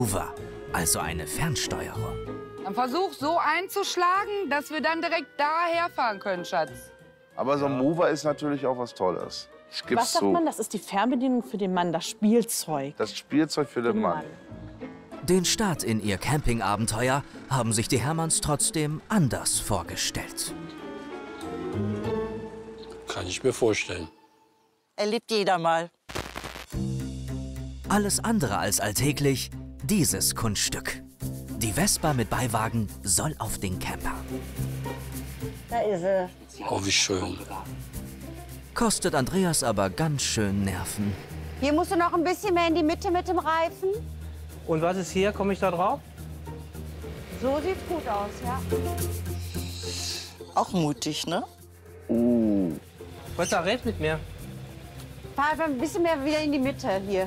Mover, also eine Fernsteuerung. Dann versuch so einzuschlagen, dass wir dann direkt daher fahren können, Schatz. Aber so ein Mover ist natürlich auch was Tolles. Was sagt man? Das ist die Fernbedienung für den Mann, das Spielzeug. Das Spielzeug für den Mann. Den Start in ihr Campingabenteuer haben sich die Hermanns trotzdem anders vorgestellt. Kann ich mir vorstellen. Erlebt jeder mal. Alles andere als alltäglich, dieses Kunststück. Die Vespa mit Beiwagen soll auf den Camper. Da ist sie. Oh, wie schön. Kostet Andreas aber ganz schön Nerven. Hier musst du noch ein bisschen mehr in die Mitte mit dem Reifen. Und was ist hier? Komme ich da drauf? So sieht's gut aus, ja. Auch mutig, ne? Was red mit mir? Fahr einfach ein bisschen mehr wieder in die Mitte hier.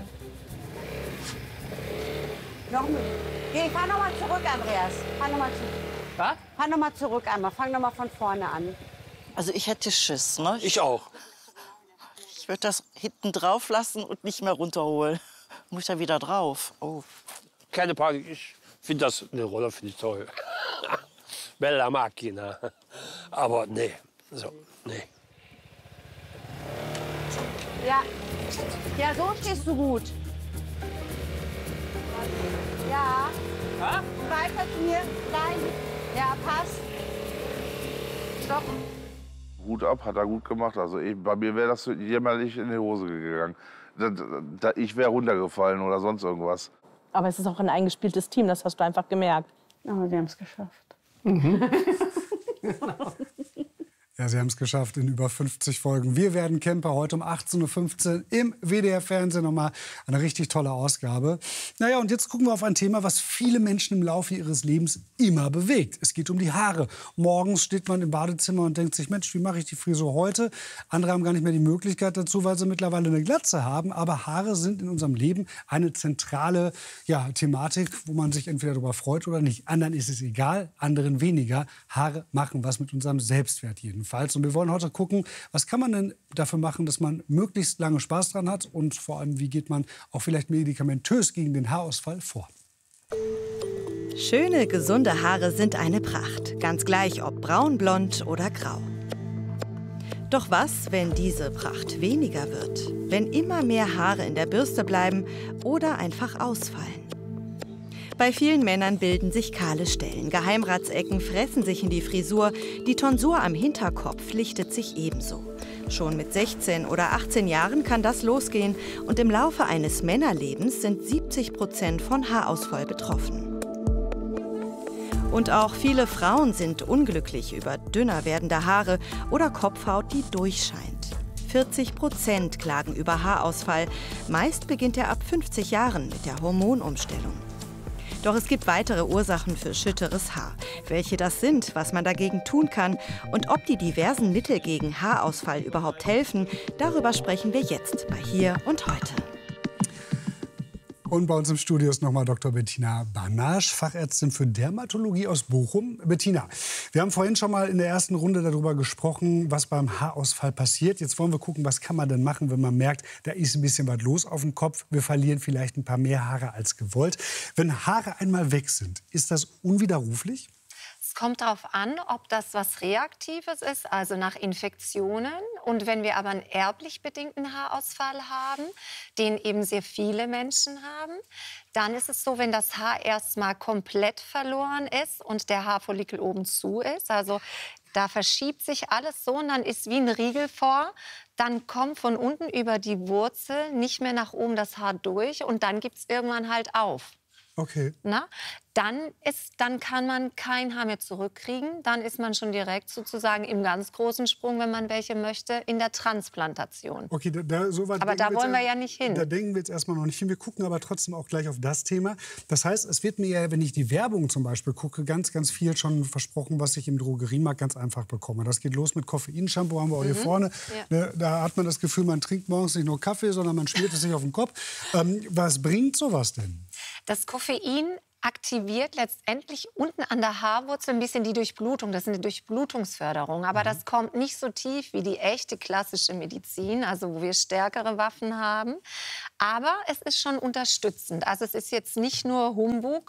Noch mit. Geh, fahr noch mal zurück, Andreas. Fahr noch mal zurück. Was? Fahr noch mal zurück einmal. Fang noch mal von vorne an. Also ich hätte Schiss, ne? Ich auch. Ich würde das hinten drauf lassen und nicht mehr runterholen. Muss ich da wieder drauf? Oh. Keine Panik, ich finde das, eine Roller finde ich toll. Bella Macchina. Aber nee, so, nee. Ja. Ja, so stehst du gut. Ja. Ja? Weiter hier. Nein. Ja, passt. Stopp. Hut ab, hat er gut gemacht. Also bei mir wäre das jämmerlich in die Hose gegangen. Ich wäre runtergefallen oder sonst irgendwas. Aber es ist auch ein eingespieltes Team, das hast du einfach gemerkt. Aber wir haben es geschafft. Ja, sie haben es geschafft in über 50 Folgen. Wir werden Camper heute um 18:15 Uhr im WDR-Fernsehen. Nochmal eine richtig tolle Ausgabe. Naja, und jetzt gucken wir auf ein Thema, was viele Menschen im Laufe ihres Lebens immer bewegt. Es geht um die Haare. Morgens steht man im Badezimmer und denkt sich, Mensch, wie mache ich die Frisur heute? Andere haben gar nicht mehr die Möglichkeit dazu, weil sie mittlerweile eine Glatze haben. Aber Haare sind in unserem Leben eine zentrale Thematik, wo man sich entweder darüber freut oder nicht. Anderen ist es egal, anderen weniger. Haare machen was mit unserem Selbstwert jedenfalls. Und wir wollen heute gucken, was kann man denn dafür machen, dass man möglichst lange Spaß dran hat und vor allem, wie geht man auch vielleicht medikamentös gegen den Haarausfall vor. Schöne, gesunde Haare sind eine Pracht, ganz gleich ob braun, blond oder grau. Doch was, wenn diese Pracht weniger wird? Wenn immer mehr Haare in der Bürste bleiben oder einfach ausfallen? Bei vielen Männern bilden sich kahle Stellen, Geheimratsecken fressen sich in die Frisur, die Tonsur am Hinterkopf lichtet sich ebenso. Schon mit 16 oder 18 Jahren kann das losgehen und im Laufe eines Männerlebens sind 70% von Haarausfall betroffen. Und auch viele Frauen sind unglücklich über dünner werdende Haare oder Kopfhaut, die durchscheint. 40% klagen über Haarausfall, meist beginnt er ab 50 Jahren mit der Hormonumstellung. Doch es gibt weitere Ursachen für schütteres Haar. Welche das sind, was man dagegen tun kann und ob die diversen Mittel gegen Haarausfall überhaupt helfen, darüber sprechen wir jetzt bei Hier und Heute. Und bei uns im Studio ist nochmal Dr. Bettina Banasch, Fachärztin für Dermatologie aus Bochum. Bettina, wir haben vorhin schon mal in der ersten Runde darüber gesprochen, was beim Haarausfall passiert. Jetzt wollen wir gucken, was kann man denn machen, wenn man merkt, da ist ein bisschen was los auf dem Kopf. Wir verlieren vielleicht ein paar mehr Haare als gewollt. Wenn Haare einmal weg sind, ist das unwiderruflich? Es kommt darauf an, ob das was Reaktives ist, also nach Infektionen. Und wenn wir aber einen erblich bedingten Haarausfall haben, den eben sehr viele Menschen haben, dann ist es so, wenn das Haar erstmal komplett verloren ist und der Haarfollikel oben zu ist, also da verschiebt sich alles so und dann ist wie ein Riegel vor, dann kommt von unten über die Wurzel nicht mehr nach oben das Haar durch und dann gibt es irgendwann halt auf. Okay. Na? Dann kann man kein Haar mehr zurückkriegen. Dann ist man schon direkt sozusagen im ganz großen Sprung, wenn man welche möchte, in der Transplantation. Okay, so weit aber da wollen wir ja nicht hin. Da denken wir jetzt erstmal noch nicht hin. Wir gucken aber trotzdem auch gleich auf das Thema. Das heißt, es wird mir ja, wenn ich die Werbung zum Beispiel gucke, ganz, ganz viel schon versprochen, was ich im Drogeriemarkt ganz einfach bekomme. Das geht los mit Koffeinshampoo, haben wir auch hier vorne. Ja. Da hat man das Gefühl, man trinkt morgens nicht nur Kaffee, sondern man schmiert es sich auf den Kopf. Was bringt sowas denn? Das Koffein aktiviert letztendlich unten an der Haarwurzel ein bisschen die Durchblutung. Das ist eine Durchblutungsförderung. Aber das kommt nicht so tief wie die echte klassische Medizin, also wo wir stärkere Waffen haben. Aber es ist schon unterstützend. Also es ist jetzt nicht nur Humbug.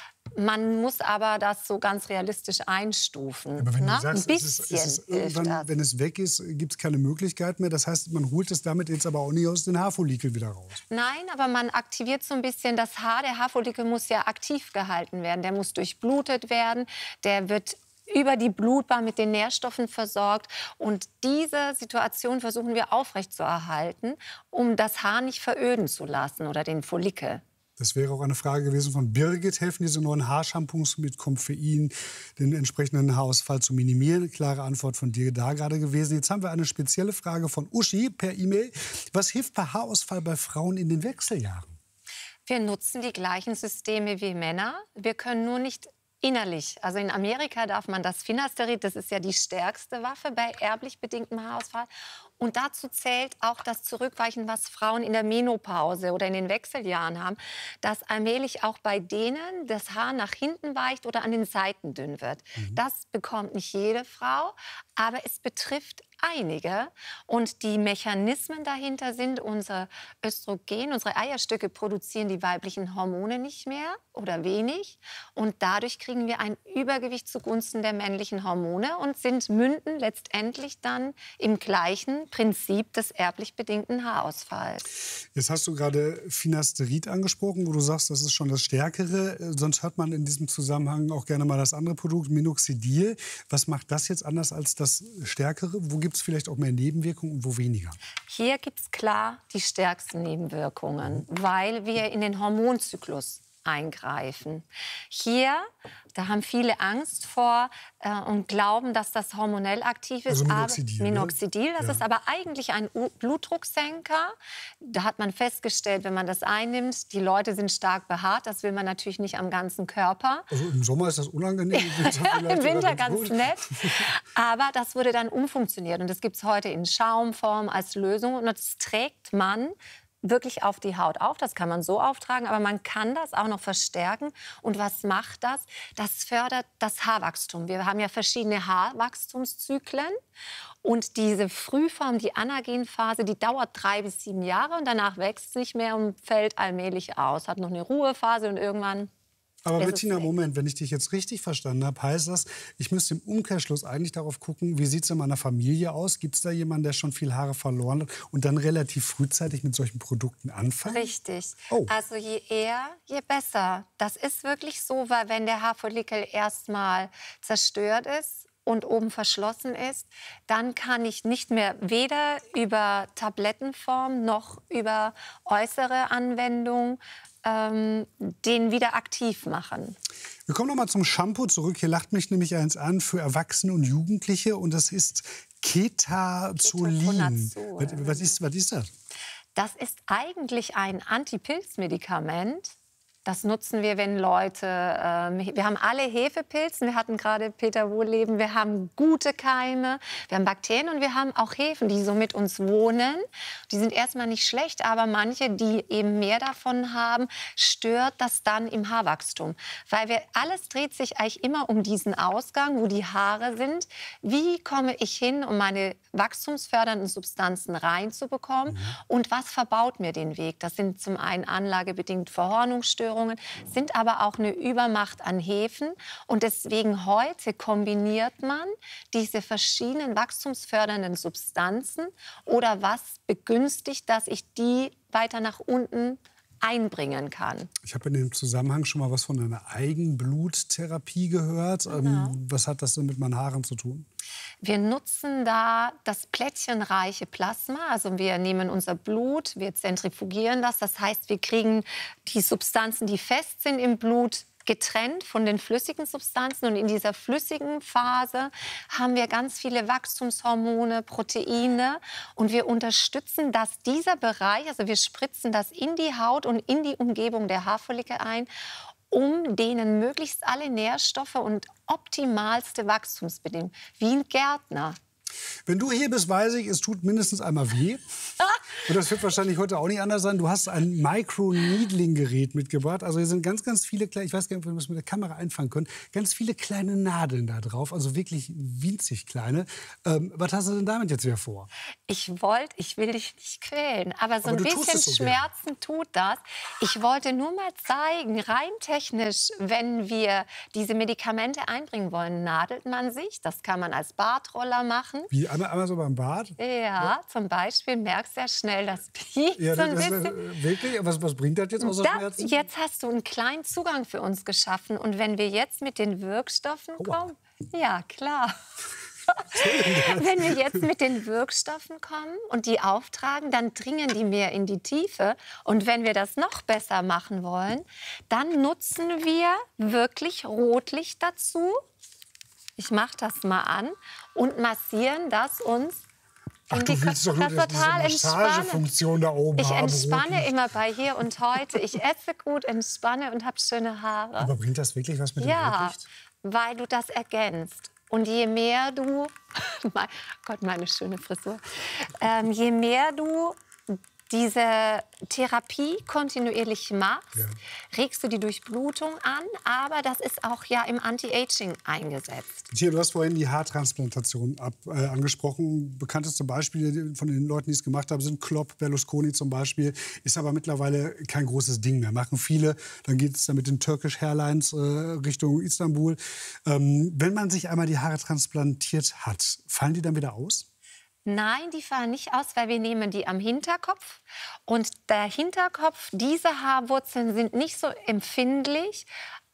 Man muss aber das so ganz realistisch einstufen. Aber wenn ne? du sagst, ein es bisschen ist hilft irgendwann, das. wenn es weg ist, gibt es keine Möglichkeit mehr. Das heißt, man holt es damit jetzt aber auch nicht aus den Haarfollikeln wieder raus. Nein, aber man aktiviert so ein bisschen das Haar. Der Haarfollikel muss ja aktiv gehalten werden. Der muss durchblutet werden. Der wird über die Blutbahn mit den Nährstoffen versorgt. Und diese Situation versuchen wir aufrechtzuerhalten, um das Haar nicht veröden zu lassen oder den Follikel. Das wäre auch eine Frage gewesen von Birgit. Helfen diese neuen Haarshampoos mit Koffein, den entsprechenden Haarausfall zu minimieren? Klare Antwort von dir da gerade gewesen. Jetzt haben wir eine spezielle Frage von Uschi per E-Mail. Was hilft bei Haarausfall bei Frauen in den Wechseljahren? Wir nutzen die gleichen Systeme wie Männer. Wir können nur nicht innerlich. Also in Amerika darf man das Finasterid, das ist ja die stärkste Waffe bei erblich bedingtem Haarausfall. Und dazu zählt auch das Zurückweichen, was Frauen in der Menopause oder in den Wechseljahren haben, dass allmählich auch bei denen das Haar nach hinten weicht oder an den Seiten dünn wird. Das bekommt nicht jede Frau, aber es betrifft einige. Und die Mechanismen dahinter sind, unser Östrogen, unsere Eierstöcke produzieren die weiblichen Hormone nicht mehr oder wenig. Und dadurch kriegen wir ein Übergewicht zugunsten der männlichen Hormone und münden letztendlich dann im gleichen Prinzip des erblich bedingten Haarausfalls. Jetzt hast du gerade Finasterid angesprochen, wo du sagst, das ist schon das Stärkere. Sonst hört man in diesem Zusammenhang auch gerne mal das andere Produkt, Minoxidil. Was macht das jetzt anders als das Stärkere? Wo gibt es vielleicht auch mehr Nebenwirkungen und wo weniger? Hier gibt es klar die stärksten Nebenwirkungen, weil wir in den Hormonzyklus eingreifen. Hier, da haben viele Angst vor und glauben, dass das hormonell aktiv ist. Also Minoxidil, Minoxidil, das ja. ist aber eigentlich ein Blutdrucksenker. Da hat man festgestellt, wenn man das einnimmt, die Leute sind stark behaart. Das will man natürlich nicht am ganzen Körper. Also im Sommer ist das unangenehm, im Winter, im Winter ganz gut. nett. Aber das wurde dann umfunktioniert. Und das gibt es heute in Schaumform als Lösung. Und das trägt man wirklich auf die Haut auf. Das kann man so auftragen, aber man kann das auch noch verstärken. Und was macht das? Das fördert das Haarwachstum. Wir haben ja verschiedene Haarwachstumszyklen. Und diese Frühform, die Anagenphase, die dauert 3 bis 7 Jahre. Und danach wächst es nicht mehr und fällt allmählich aus. Hat noch eine Ruhephase und irgendwann... Aber Bettina, Moment, wenn ich dich jetzt richtig verstanden habe, heißt das, ich müsste im Umkehrschluss eigentlich darauf gucken, wie sieht es in meiner Familie aus? Gibt es da jemanden, der schon viel Haare verloren hat und dann relativ frühzeitig mit solchen Produkten anfangen? Richtig. Oh. Also je eher, je besser. Das ist wirklich so, weil wenn der Haarfollikel erstmal zerstört ist und oben verschlossen ist, dann kann ich nicht mehr weder über Tablettenform noch über äußere Anwendung den wieder aktiv machen. Wir kommen noch mal zum Shampoo zurück. Hier lacht mich nämlich eins an für Erwachsene und Jugendliche und das ist Ketoconazol. Was ist das? Das ist eigentlich ein Antipilzmedikament. Das nutzen wir, wenn Leute, wir haben alle Hefepilzen, wir hatten gerade Peter Wohlleben, wir haben gute Keime, wir haben Bakterien und wir haben auch Hefen, die so mit uns wohnen. Die sind erstmal nicht schlecht, aber manche, die eben mehr davon haben, stört das dann im Haarwachstum. Weil alles dreht sich eigentlich immer um diesen Ausgang, wo die Haare sind. Wie komme ich hin, um meine wachstumsfördernden Substanzen reinzubekommen? Und was verbaut mir den Weg? Das sind zum einen anlagebedingt Verhornungsstörungen, sind aber auch eine Übermacht an Hefen. Und deswegen heute kombiniert man diese verschiedenen wachstumsfördernden Substanzen oder was begünstigt, dass ich die weiter nach unten einbringen kann. Ich habe in dem Zusammenhang schon mal was von einer Eigenbluttherapie gehört. Was hat das denn mit meinen Haaren zu tun? Wir nutzen da das plättchenreiche Plasma. Also wir nehmen unser Blut, wir zentrifugieren das. Das heißt, wir kriegen die Substanzen, die fest sind im Blut, getrennt von den flüssigen Substanzen. Und in dieser flüssigen Phase haben wir ganz viele Wachstumshormone, Proteine. Und wir unterstützen, dass dieser Bereich, also wir spritzen das in die Haut und in die Umgebung der Haarfollikel ein, um denen möglichst alle Nährstoffe und optimalste Wachstumsbedingungen, wie ein Gärtner. Wenn du hier bist, weiß ich, es tut mindestens einmal weh. Und das wird wahrscheinlich heute auch nicht anders sein. Du hast ein Micro-Needling-Gerät mitgebracht. Also hier sind ganz, ganz viele kleine, ich weiß gar nicht, ob wir das mit der Kamera einfangen können, ganz viele kleine Nadeln da drauf. Also wirklich winzig kleine. Was hast du denn damit jetzt wieder vor? Ich will dich nicht quälen, aber so ein bisschen so Schmerzen tut das. Ich wollte nur mal zeigen, rein technisch, wenn wir diese Medikamente einbringen wollen, nadelt man sich. Das kann man als Bartroller machen. Wie, einmal so beim Bad? Ja, zum Beispiel merkst du ja schnell, das piekt Ja, so ein bisschen. Wirklich? Was bringt das jetzt außer Schmerzen? Jetzt hast du einen kleinen Zugang für uns geschaffen. Und wenn wir jetzt mit den Wirkstoffen kommen, ja klar. Wenn wir jetzt mit den Wirkstoffen kommen und die auftragen, dann dringen die mehr in die Tiefe. Und wenn wir das noch besser machen wollen, dann nutzen wir wirklich Rotlicht dazu. Ich mache das mal an und massieren das uns. Ach, du willst doch nur diese Massagefunktion da oben Ich haben. entspanne immer bei Hier und Heute. Ich esse gut, entspanne und habe schöne Haare. Aber bringt das wirklich was mit dem Ja, Rotlicht? weil du das ergänzt. Und je mehr du, mein Gott, meine schöne Frisur, je mehr du diese Therapie kontinuierlich machst, regst du die Durchblutung an, aber das ist auch ja im Anti-Aging eingesetzt. Hier, du hast vorhin die Haartransplantation angesprochen. Bekannteste Beispiele von den Leuten, die es gemacht haben, sind Klopp, Berlusconi zum Beispiel. Ist aber mittlerweile kein großes Ding mehr. Machen viele. Dann geht es dann mit den Turkish Airlines Richtung Istanbul. Wenn man sich einmal die Haare transplantiert hat, fallen die dann wieder aus? Nein, die fallen nicht aus, weil wir nehmen die am Hinterkopf. Und der Hinterkopf, diese Haarwurzeln sind nicht so empfindlich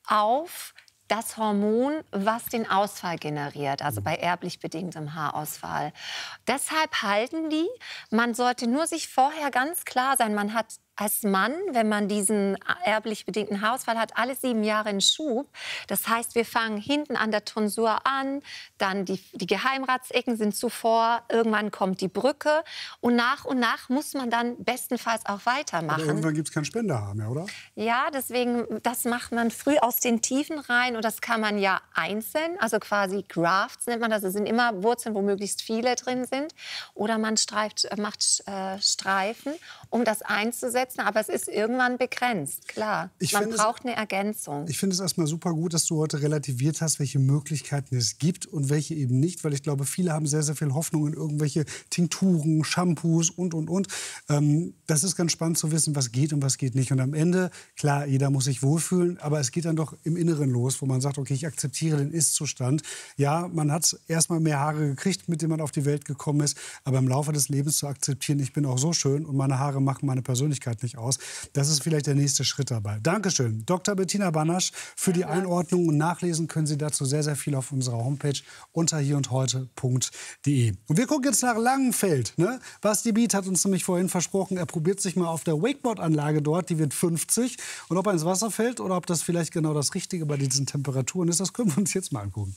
auf das Hormon, was den Ausfall generiert, also bei erblich bedingtem Haarausfall. Deshalb halten die. Man sollte nur sich vorher ganz klar sein, man hat als Mann, wenn man diesen erblich bedingten Haarausfall hat, alle 7 Jahre einen Schub. Das heißt, wir fangen hinten an der Tonsur an, dann die Geheimratsecken sind zuvor, irgendwann kommt die Brücke und nach muss man dann bestenfalls auch weitermachen. Aber irgendwann gibt es kein Spenderhaar mehr, oder? Ja, deswegen, das macht man früh aus den Tiefen rein und das kann man ja einzeln, also quasi Grafts nennt man das, das sind immer Wurzeln, wo möglichst viele drin sind. Oder man macht Streifen, um das einzusetzen. Aber es ist irgendwann begrenzt, klar. Man braucht eine Ergänzung. Ich finde es erstmal super gut, dass du heute relativiert hast, welche Möglichkeiten es gibt und welche eben nicht. Weil ich glaube, viele haben sehr, sehr viel Hoffnung in irgendwelche Tinkturen, Shampoos und. Das ist ganz spannend zu wissen, was geht und was geht nicht. Und am Ende, klar, jeder muss sich wohlfühlen, aber es geht dann doch im Inneren los, wo man sagt, okay, ich akzeptiere den Ist-Zustand. Ja, man hat erstmal mehr Haare gekriegt, mit denen man auf die Welt gekommen ist. Aber im Laufe des Lebens zu akzeptieren, ich bin auch so schön und meine Haare machen meine Persönlichkeit nicht aus. Das ist vielleicht der nächste Schritt dabei. Dankeschön, Dr. Bettina Banasch, für die Einordnung. Und nachlesen können Sie dazu sehr, sehr viel auf unserer Homepage unter hierundheute.de. Und wir gucken jetzt nach Langenfeld. Ne? Basti Biet hat uns nämlich vorhin versprochen, er probiert sich mal auf der Wakeboard-Anlage dort. Die wird 50. Und ob er ins Wasser fällt oder ob das vielleicht genau das Richtige bei diesen Temperaturen ist, das können wir uns jetzt mal angucken.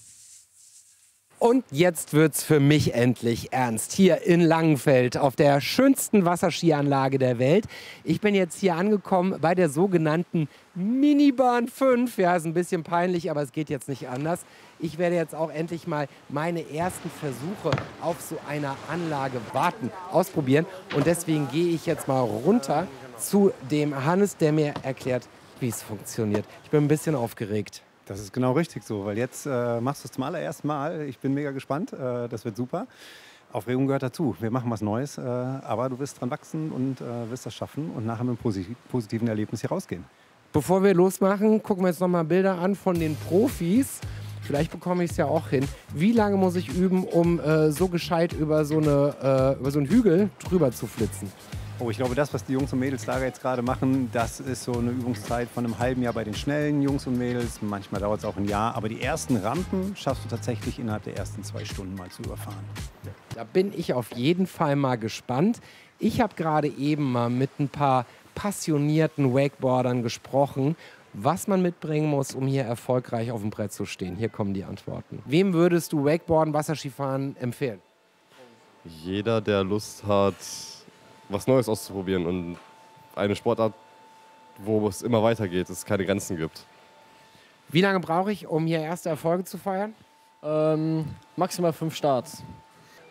Und jetzt wird's für mich endlich ernst. Hier in Langenfeld auf der schönsten Wasserskianlage der Welt. Ich bin jetzt hier angekommen bei der sogenannten Minibahn 5. Ja, ist ein bisschen peinlich, aber es geht jetzt nicht anders. Ich werde jetzt auch endlich mal meine ersten Versuche auf so einer Anlage ausprobieren. Und deswegen gehe ich jetzt mal runter zu dem Hannes, der mir erklärt, wie es funktioniert. Ich bin ein bisschen aufgeregt. Das ist genau richtig so, weil jetzt machst du es zum allerersten Mal. Ich bin mega gespannt, das wird super. Aufregung gehört dazu. Wir machen was Neues, aber du wirst dran wachsen und wirst das schaffen und nachher mit einem positiven Erlebnis hier rausgehen. Bevor wir losmachen, gucken wir jetzt noch mal Bilder an von den Profis. Vielleicht bekomme ich es ja auch hin. Wie lange muss ich üben, um so gescheit über so einen Hügel drüber zu flitzen? Oh, ich glaube, das, was die Jungs und Mädels da jetzt gerade machen, das ist so eine Übungszeit von einem halben Jahr bei den schnellen Jungs und Mädels. Manchmal dauert es auch ein Jahr. Aber die ersten Rampen schaffst du tatsächlich innerhalb der ersten 2 Stunden mal zu überfahren. Da bin ich auf jeden Fall mal gespannt. Ich habe gerade eben mal mit ein paar passionierten Wakeboardern gesprochen, was man mitbringen muss, um hier erfolgreich auf dem Brett zu stehen. Hier kommen die Antworten. Wem würdest du Wakeboarden, Wasserskifahren empfehlen? Jeder, der Lust hat, was Neues auszuprobieren und eine Sportart, wo es immer weitergeht, es keine Grenzen gibt. Wie lange brauche ich, um hier erste Erfolge zu feiern? Maximal 5 Starts.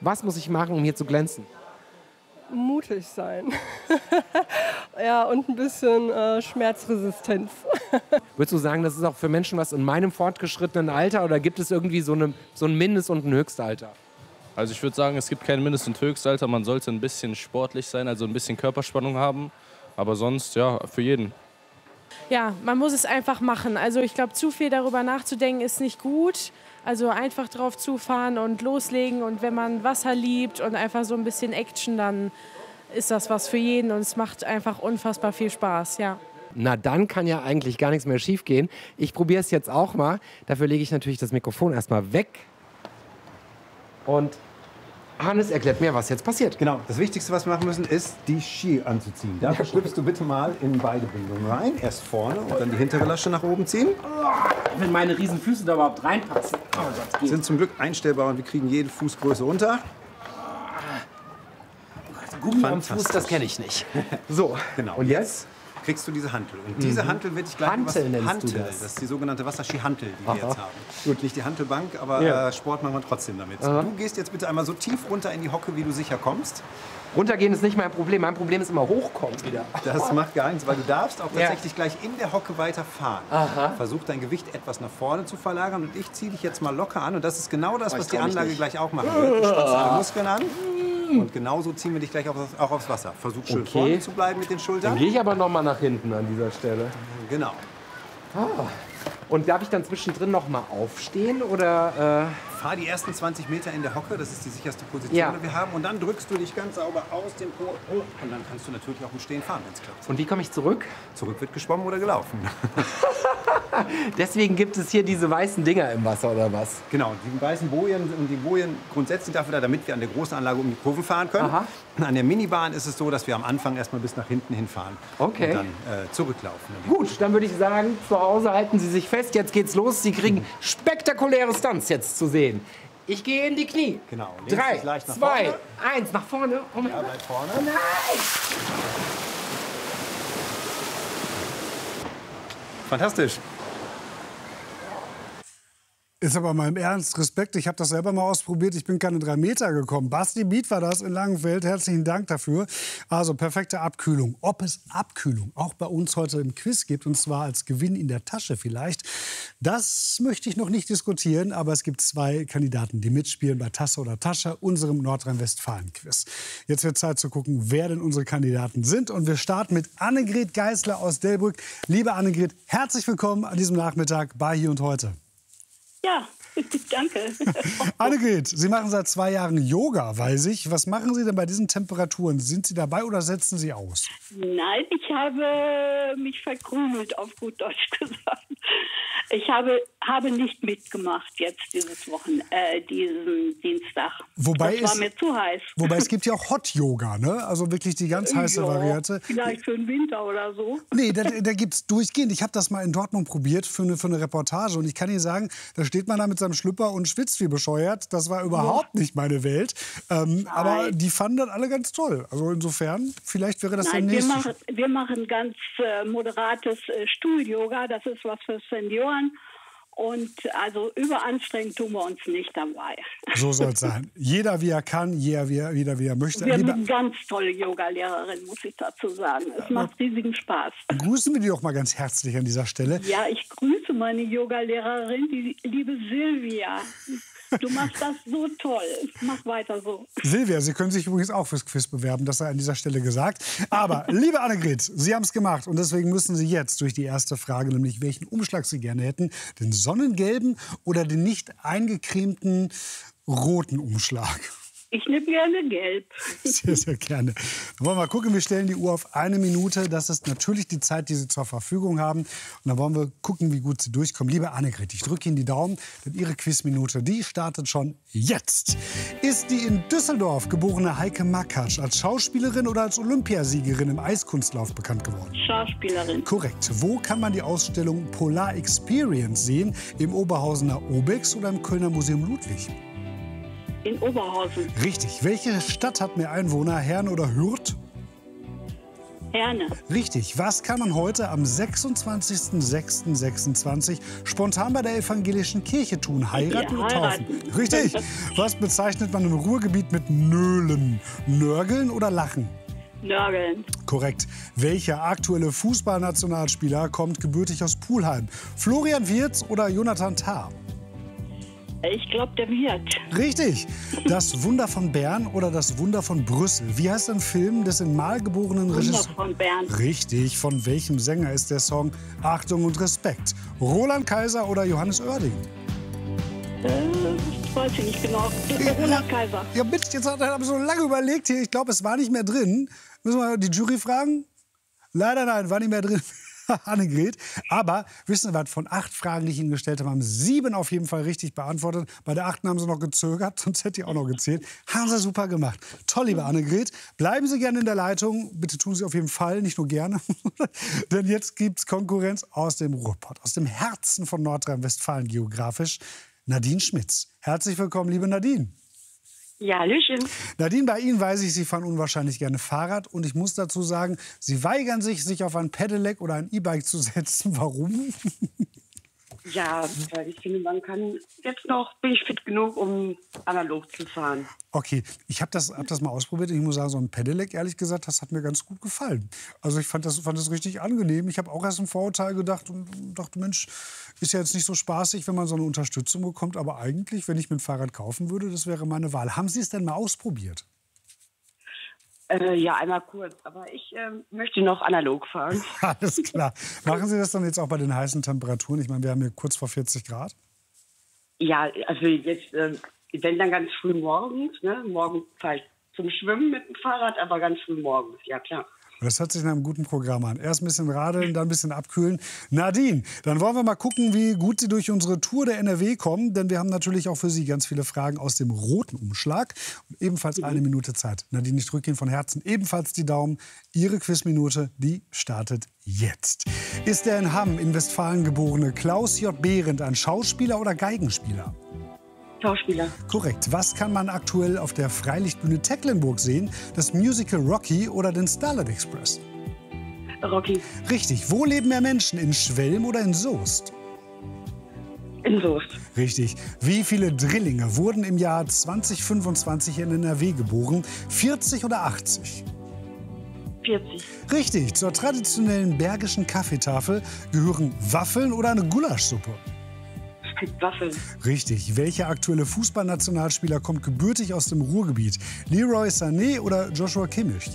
Was muss ich machen, um hier zu glänzen? Mutig sein. Ja, und ein bisschen Schmerzresistenz. Würdest du sagen, das ist auch für Menschen was in meinem fortgeschrittenen Alter oder gibt es irgendwie so ein Mindest- und ein Höchstalter? Also ich würde sagen, es gibt kein Mindest- und Höchstalter. Man sollte ein bisschen sportlich sein, also ein bisschen Körperspannung haben. Aber sonst, ja, für jeden. Ja, man muss es einfach machen. Also ich glaube, zu viel darüber nachzudenken ist nicht gut. Also einfach drauf zufahren und loslegen. Und wenn man Wasser liebt und einfach so ein bisschen Action, dann ist das was für jeden. Und es macht einfach unfassbar viel Spaß, ja. Na, dann kann ja eigentlich gar nichts mehr schief gehen. Ich probiere es jetzt auch mal. Dafür lege ich natürlich das Mikrofon erstmal weg. Und Hannes erklärt mir, was jetzt passiert. Genau, das Wichtigste, was wir machen müssen, ist, die Ski anzuziehen. Dafür schlüpfst du bitte mal in beide Bindungen rein. Erst vorne und dann die hintere Lasche nach oben ziehen. Wenn meine riesen Füße da überhaupt reinpassen. Sind zum Glück einstellbar und wir kriegen jede Fußgröße runter. Gummi am Fuß, das kenne ich nicht. So, genau. Und jetzt? Kriegst du diese Hantel. Und diese Hantel wird dich gleich... Hantel nennst du das ist die sogenannte Wasserski-Hantel, die wir jetzt haben. Gut. Nicht die Hantelbank, aber Ja. Sport machen wir trotzdem damit. Aha. Du gehst jetzt bitte einmal so tief runter in die Hocke, wie du sicher kommst. Runtergehen ist nicht mein Problem. Mein Problem ist immer hochkommen wieder. Das macht gar nichts, weil du darfst auch tatsächlich gleich in der Hocke weiterfahren. Aha. Versuch dein Gewicht etwas nach vorne zu verlagern und ich ziehe dich jetzt mal locker an. Und das ist genau das, Oh, was ich die trau mich Anlage nicht. gleich auch machen wird. Du spannst deine Muskeln an und genauso ziehen wir dich gleich auch aufs Wasser. Versuch schön vorne zu bleiben mit den Schultern. Dann gehe ich aber noch mal nach hinten an dieser Stelle. Genau. Ah. Und darf ich dann zwischendrin noch mal aufstehen oder? Fahr die ersten 20 Meter in der Hocke, das ist die sicherste Position, Ja. die wir haben. Und dann drückst du dich ganz sauber aus dem Po hoch. Und dann kannst du natürlich auch im Stehen fahren, wenn es klappt. Und wie komme ich zurück? Zurück wird geschwommen oder gelaufen. Deswegen gibt es hier diese weißen Dinger im Wasser, oder was? Genau, die weißen Bojen und die Bojen grundsätzlich dafür da, damit wir an der großen Anlage um die Kurven fahren können. Aha. An der Minibahn ist es so, dass wir am Anfang erstmal bis nach hinten hinfahren. Okay. Und dann zurücklaufen. Gut, dann würde ich sagen, zu Hause halten Sie sich fest. Jetzt geht's los. Sie kriegen spektakuläre Stunts jetzt zu sehen. Ich gehe in die Knie. Genau. Links 3, ist leicht nach 2, vorne. 1, nach vorne. Oh mein Gott. Bleib vorne. Oh nein! Fantastisch. Ist aber mal im Ernst, Respekt, ich habe das selber mal ausprobiert, ich bin keine 3 Meter gekommen. Basti Biet war das in Langenfeld, herzlichen Dank dafür. Also perfekte Abkühlung. Ob es Abkühlung auch bei uns heute im Quiz gibt, und zwar als Gewinn in der Tasche vielleicht, das möchte ich noch nicht diskutieren, aber es gibt 2 Kandidaten, die mitspielen bei Tasse oder Tasche, unserem Nordrhein-Westfalen-Quiz. Jetzt wird Zeit zu gucken, wer denn unsere Kandidaten sind, und wir starten mit Annegret Geisler aus Delbrück. Liebe Annegret, herzlich willkommen an diesem Nachmittag bei Hier und Heute. Ja, danke. Annegret, Sie machen seit 2 Jahren Yoga, weiß ich. Was machen Sie denn bei diesen Temperaturen? Sind Sie dabei oder setzen Sie aus? Nein, ich habe mich verkrümelt, auf gut Deutsch gesagt. Ich habe nicht mitgemacht jetzt diesen Dienstag. Wobei das war mir zu heiß. Wobei es gibt ja auch Hot Yoga, ne? Also wirklich die ganz heiße Ja, Variante. Vielleicht für den Winter oder so. Nee, da gibt es durchgehend. Ich habe das mal in Dortmund probiert für eine Reportage. Und ich kann Ihnen sagen, da steht man da mit seinem Schlüpper und schwitzt wie bescheuert. Das war überhaupt nicht meine Welt. Aber die fanden das alle ganz toll. Also insofern, vielleicht wäre das Nein, demnächst. wir machen ganz moderates Stuhl-Yoga. Das ist was für Senioren. Und also überanstrengend tun wir uns nicht dabei. So soll es sein. Jeder wie er kann, jeder wie er möchte. Wir haben eine ganz tolle Yoga-Lehrerin, muss ich dazu sagen. Es macht riesigen Spaß. Grüßen wir die doch mal ganz herzlich an dieser Stelle. Ja, ich grüße meine Yoga-Lehrerin, die liebe Silvia. Du machst das so toll. Mach weiter so. Silvia, Sie können sich übrigens auch fürs Quiz bewerben, das sei an dieser Stelle gesagt. Aber, liebe Annegret, Sie haben es gemacht und deswegen müssen Sie jetzt durch die erste Frage, nämlich welchen Umschlag Sie gerne hätten, den sonnengelben oder den nicht eingecremten roten Umschlag. Ich nehme gerne gelb. Sehr, sehr gerne. Dann wollen wir mal gucken, wir stellen die Uhr auf 1 Minute. Das ist natürlich die Zeit, die Sie zur Verfügung haben. Und dann wollen wir gucken, wie gut Sie durchkommen. Liebe Annegret, ich drücke Ihnen die Daumen, denn Ihre Quizminute, die startet schon jetzt. Ist die in Düsseldorf geborene Heike Makatsch als Schauspielerin oder als Olympiasiegerin im Eiskunstlauf bekannt geworden? Schauspielerin. Korrekt. Wo kann man die Ausstellung Polar Experience sehen? Im Oberhausener Obex oder im Kölner Museum Ludwig? In Oberhausen. Richtig. Welche Stadt hat mehr Einwohner, Herne oder Hürth? Herne. Richtig. Was kann man heute am 26.06.26 spontan bei der evangelischen Kirche tun? Heiraten oder taufen? Richtig. Was bezeichnet man im Ruhrgebiet mit Nölen? Nörgeln oder Lachen? Nörgeln. Korrekt. Welcher aktuelle Fußballnationalspieler kommt gebürtig aus Pulheim? Florian Wirtz oder Jonathan Tah? Ich glaube, der Wirt. Richtig. Das Wunder von Bern oder das Wunder von Brüssel? Wie heißt ein Film des in Mal geborenen Regisseurs? Wunder von Bern. Richtig. Von welchem Sänger ist der Song Achtung und Respekt? Roland Kaiser oder Johannes Oerding? Weiß ich nicht genau. Roland Kaiser. Ja, bitte, jetzt habe ich so lange überlegt hier. Ich glaube, es war nicht mehr drin. Müssen wir die Jury fragen? Leider nein, war nicht mehr drin. Annegret. Aber wissen Sie was, von 8 Fragen, die ich Ihnen gestellt habe, haben 7 auf jeden Fall richtig beantwortet. Bei der 8. haben Sie noch gezögert, sonst hätte ich auch noch gezählt. Haben Sie super gemacht. Toll, liebe Annegret. Bleiben Sie gerne in der Leitung. Bitte tun Sie auf jeden Fall, nicht nur gerne. Denn jetzt gibt es Konkurrenz aus dem Ruhrpott, aus dem Herzen von Nordrhein-Westfalen geografisch. Nadine Schmitz. Herzlich willkommen, liebe Nadine. Ja, hallöchen. Nadine, bei Ihnen weiß ich, Sie fahren unwahrscheinlich gerne Fahrrad. Und ich muss dazu sagen, Sie weigern sich auf ein Pedelec oder ein E-Bike zu setzen. Warum? Ja, weil ich finde, man kann jetzt noch, bin ich fit genug, um analog zu fahren. Okay, ich hab das mal ausprobiert. Ich muss sagen, so ein Pedelec, ehrlich gesagt, das hat mir ganz gut gefallen. Also ich fand das richtig angenehm. Ich habe auch erst ein Vorurteil gedacht und dachte, Mensch, ist ja jetzt nicht so spaßig, wenn man so eine Unterstützung bekommt. Aber eigentlich, wenn ich mir ein Fahrrad kaufen würde, das wäre meine Wahl. Haben Sie es denn mal ausprobiert? Ja, einmal kurz. Aber ich möchte noch analog fahren. Alles klar. Machen Sie das dann jetzt auch bei den heißen Temperaturen? Ich meine, wir haben hier kurz vor 40 Grad. Ja, also jetzt, wenn dann ganz früh morgens. Ne? Morgen fahre ich zum Schwimmen mit dem Fahrrad, aber ganz früh morgens, ja klar. Das hört sich nach einem guten Programm an. Erst ein bisschen radeln, dann ein bisschen abkühlen. Nadine, dann wollen wir mal gucken, wie gut Sie durch unsere Tour der NRW kommen. Denn wir haben natürlich auch für Sie ganz viele Fragen aus dem roten Umschlag. Und ebenfalls 1 Minute Zeit. Nadine, ich drücke Ihnen von Herzen ebenfalls die Daumen. Ihre Quizminute, die startet jetzt. Ist der in Hamm in Westfalen geborene Klaus J. Behrendt ein Schauspieler oder Geigenspieler? Schauspieler. Korrekt. Was kann man aktuell auf der Freilichtbühne Tecklenburg sehen? Das Musical Rocky oder den Starlight Express? Rocky. Richtig. Wo leben mehr Menschen? In Schwelm oder in Soest? In Soest. Richtig. Wie viele Drillinge wurden im Jahr 2025 in NRW geboren? 40 oder 80? 40. Richtig. Zur traditionellen bergischen Kaffeetafel gehören Waffeln oder eine Gulaschsuppe? Waffeln. Richtig. Welcher aktuelle Fußballnationalspieler kommt gebürtig aus dem Ruhrgebiet? Leroy Sané oder Joshua Kimmich?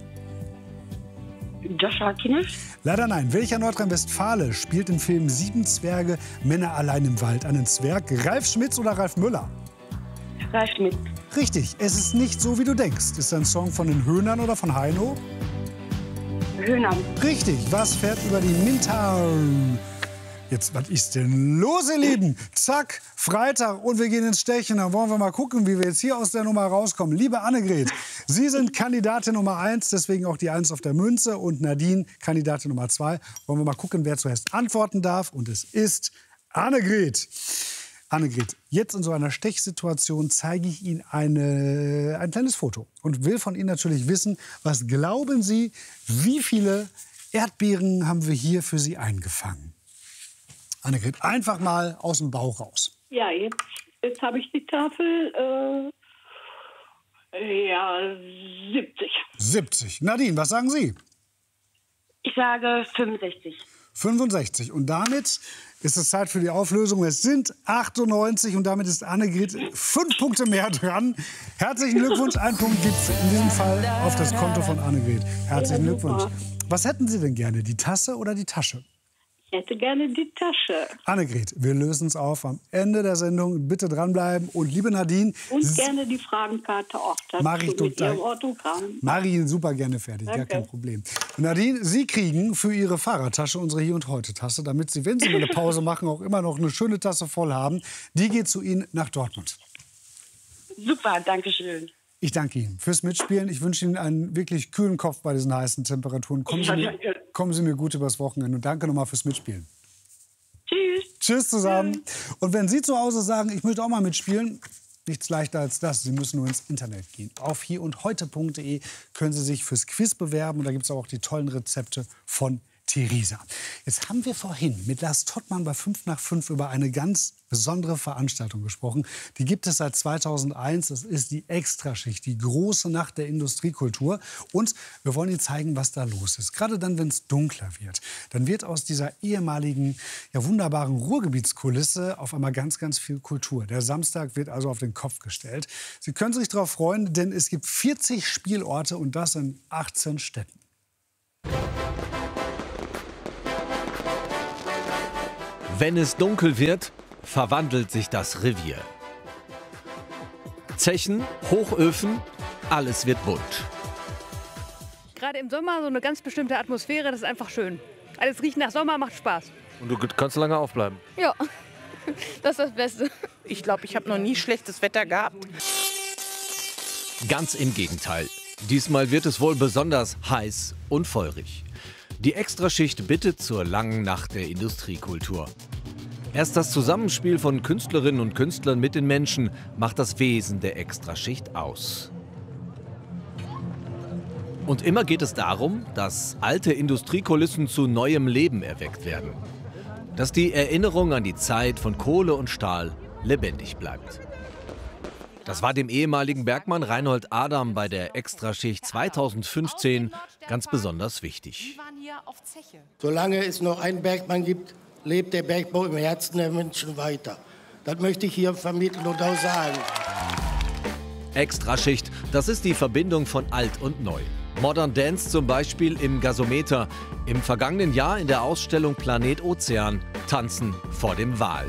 Joshua Kimmich? Leider nein. Welcher Nordrhein-Westfale spielt im Film 7 Zwerge, Männer allein im Wald einen Zwerg? Ralf Schmitz oder Ralf Müller? Ralf Schmitz. Richtig. Es ist nicht so, wie du denkst. Ist ein Song von den Höhnern oder von Heino? Höhnern. Richtig. Was fährt über die Mintal? Jetzt, was ist denn los, ihr Lieben? Zack, Freitag und wir gehen ins Stechen. Dann wollen wir mal gucken, wie wir jetzt hier aus der Nummer rauskommen. Liebe Annegret, Sie sind Kandidatin Nummer 1, deswegen auch die 1 auf der Münze. Und Nadine, Kandidatin Nummer 2. Wollen wir mal gucken, wer zuerst antworten darf. Und es ist Annegret. Annegret, jetzt in so einer Stechsituation zeige ich Ihnen ein kleines Foto. Und will von Ihnen natürlich wissen, was glauben Sie, wie viele Erdbeeren haben wir hier für Sie eingefangen? Annegret, einfach mal aus dem Bauch raus. Ja, jetzt habe ich die Tafel. Ja, 70. 70. Nadine, was sagen Sie? Ich sage 65. 65. Und damit ist es Zeit für die Auflösung. Es sind 98 und damit ist Annegret 5 Punkte mehr dran. Herzlichen Glückwunsch. Ein Punkt gibt es in diesem Fall auf das Konto von Annegret. Herzlichen Glückwunsch. Was hätten Sie denn gerne, die Tasse oder die Tasche? Ich hätte gerne die Tasche. Annegret, wir lösen es auf am Ende der Sendung. Bitte dranbleiben. Und liebe Nadine... Und gerne die Fragenkarte auch dazu mach ich mit total. Ihrem Autogramm. Mach ich Ihnen super gerne fertig, Danke. gar kein Problem. Und Nadine, Sie kriegen für Ihre Fahrradtasche unsere Hier- und Heute-Tasse, damit Sie, wenn Sie mal eine Pause machen, auch immer noch eine schöne Tasse voll haben. Die geht zu Ihnen nach Dortmund. Super, danke schön. Ich danke Ihnen fürs Mitspielen. Ich wünsche Ihnen einen wirklich kühlen Kopf bei diesen heißen Temperaturen. Kommen Sie mir gut übers Wochenende. Und danke nochmal fürs Mitspielen. Tschüss. Tschüss zusammen. Und wenn Sie zu Hause sagen, ich möchte auch mal mitspielen, Nichts leichter als das. Sie müssen nur ins Internet gehen. Auf hierundheute.de können Sie sich fürs Quiz bewerben. Und da gibt es auch die tollen Rezepte von Theresa. Jetzt haben wir vorhin mit Lars Tottmann bei 5 nach 5 über eine ganz besondere Veranstaltung gesprochen. Die gibt es seit 2001. Das ist die Extraschicht, die große Nacht der Industriekultur. Und wir wollen Ihnen zeigen, was da los ist. Gerade dann, wenn es dunkler wird, dann wird aus dieser ehemaligen, ja, wunderbaren Ruhrgebietskulisse auf einmal ganz, ganz viel Kultur. Der Samstag wird also auf den Kopf gestellt. Sie können sich darauf freuen, denn es gibt 40 Spielorte und das in 18 Städten. Wenn es dunkel wird, verwandelt sich das Revier. Zechen, Hochöfen, alles wird bunt. Gerade im Sommer so eine ganz bestimmte Atmosphäre, das ist einfach schön. Alles riecht nach Sommer, macht Spaß. Und du kannst lange aufbleiben. Ja, das ist das Beste. Ich glaube, ich habe noch nie schlechtes Wetter gehabt. Ganz im Gegenteil. Diesmal wird es wohl besonders heiß und feurig. Die Extraschicht bittet zur langen Nacht der Industriekultur. Erst das Zusammenspiel von Künstlerinnen und Künstlern mit den Menschen macht das Wesen der Extraschicht aus. Und immer geht es darum, dass alte Industriekulissen zu neuem Leben erweckt werden. Dass die Erinnerung an die Zeit von Kohle und Stahl lebendig bleibt. Das war dem ehemaligen Bergmann Reinhold Adam bei der Extraschicht 2015 ganz besonders wichtig. Solange es noch einen Bergmann gibt, lebt der Bergbau im Herzen der Menschen weiter. Das möchte ich hier vermitteln und auch sagen. Extraschicht, das ist die Verbindung von alt und neu. Modern Dance zum Beispiel im Gasometer. Im vergangenen Jahr in der Ausstellung Planet Ozean. Tanzen vor dem Wal.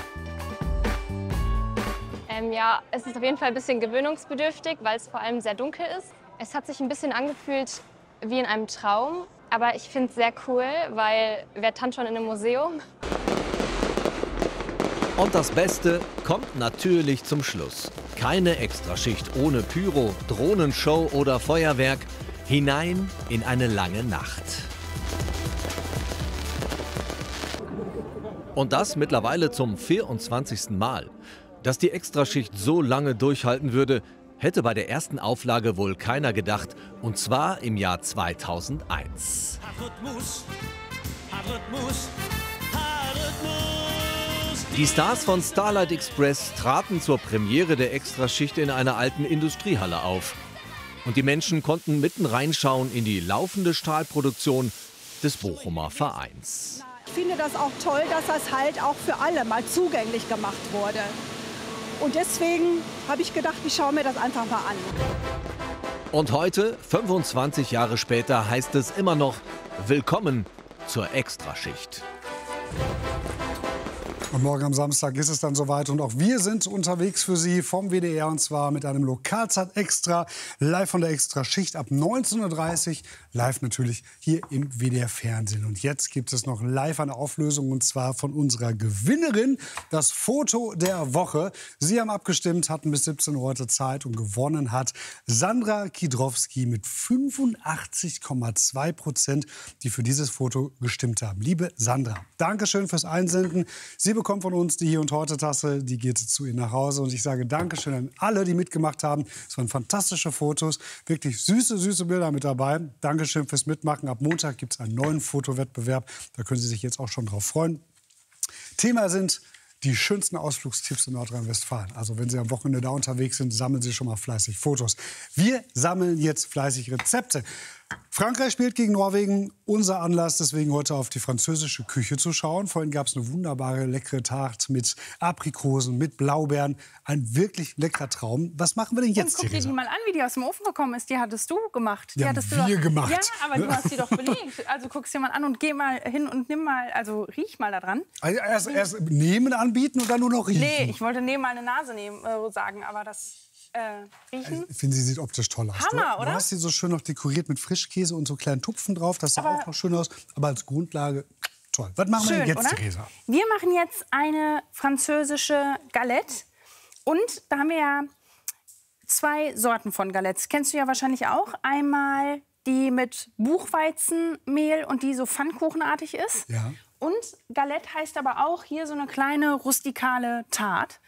Ja, es ist auf jeden Fall ein bisschen gewöhnungsbedürftig, weil es vor allem sehr dunkel ist. Es hat sich ein bisschen angefühlt wie in einem Traum. Aber ich finde es sehr cool, weil wer tanzt schon in einem Museum? Und das Beste kommt natürlich zum Schluss. Keine Extraschicht ohne Pyro, Drohnenshow oder Feuerwerk. Hinein in eine lange Nacht. Und das mittlerweile zum 24. Mal. Dass die Extraschicht so lange durchhalten würde, hätte bei der ersten Auflage wohl keiner gedacht. Und zwar im Jahr 2001. Die Stars von Starlight Express traten zur Premiere der Extraschicht in einer alten Industriehalle auf. Und die Menschen konnten mitten reinschauen in die laufende Stahlproduktion des Bochumer Vereins. Ich finde das auch toll, dass das halt auch für alle mal zugänglich gemacht wurde. Und deswegen habe ich gedacht, ich schaue mir das einfach mal an. Und heute, 25 Jahre später, heißt es immer noch: Willkommen zur Extraschicht. Und morgen am Samstag ist es dann soweit und auch wir sind unterwegs für Sie vom WDR und zwar mit einem Lokalzeit Extra, live von der Extraschicht ab 19:30 Uhr, live natürlich hier im WDR Fernsehen. Und jetzt gibt es noch live eine Auflösung und zwar von unserer Gewinnerin, das Foto der Woche. Sie haben abgestimmt, hatten bis 17 Uhr heute Zeit und gewonnen hat Sandra Kidrowski mit 85,2%, die für dieses Foto gestimmt haben. Liebe Sandra, Dankeschön fürs Einsenden. Sie bekommt von uns die Hier und Heute Tasse, die geht zu Ihnen nach Hause. Und ich sage Dankeschön an alle, die mitgemacht haben. Es waren fantastische Fotos, wirklich süße, süße Bilder mit dabei. Dankeschön fürs Mitmachen. Ab Montag gibt es einen neuen Fotowettbewerb. Da können Sie sich jetzt auch schon drauf freuen. Thema sind die schönsten Ausflugstipps in Nordrhein-Westfalen. Also wenn Sie am Wochenende da unterwegs sind, sammeln Sie schon mal fleißig Fotos. Wir sammeln jetzt fleißig Rezepte. Frankreich spielt gegen Norwegen. Unser Anlass, deswegen heute auf die französische Küche zu schauen. Vorhin gab es eine wunderbare, leckere Tarte mit Aprikosen, mit Blaubeeren. Ein wirklich leckerer Traum. Was machen wir denn jetzt, Guck dir die mal an, wie die aus dem Ofen gekommen ist. Die hattest du gemacht. Die hattest haben wir gemacht. Ja, aber du hast sie doch belegt. Also guck's dir mal an und geh mal hin und nimm mal, also riech mal da dran. Also erst nehmen anbieten und dann nur noch riechen? Nee, ich wollte nehmen mal eine Nase nehmen, sagen, aber das... riechen. Ich finde, sie sieht optisch toll aus. Hammer, du oder? hast sie so schön noch dekoriert mit Frischkäse und so kleinen Tupfen drauf. Das sah auch noch schön aus. Aber als Grundlage toll. Was machen wir denn jetzt, oder? Theresa? Wir machen jetzt eine französische Galette. Und da haben wir ja 2 Sorten von Galettes. Kennst du ja wahrscheinlich auch. Einmal die mit Buchweizenmehl und die so pfannkuchenartig ist. Ja. Und Galette heißt aber auch hier so eine kleine rustikale Tarte.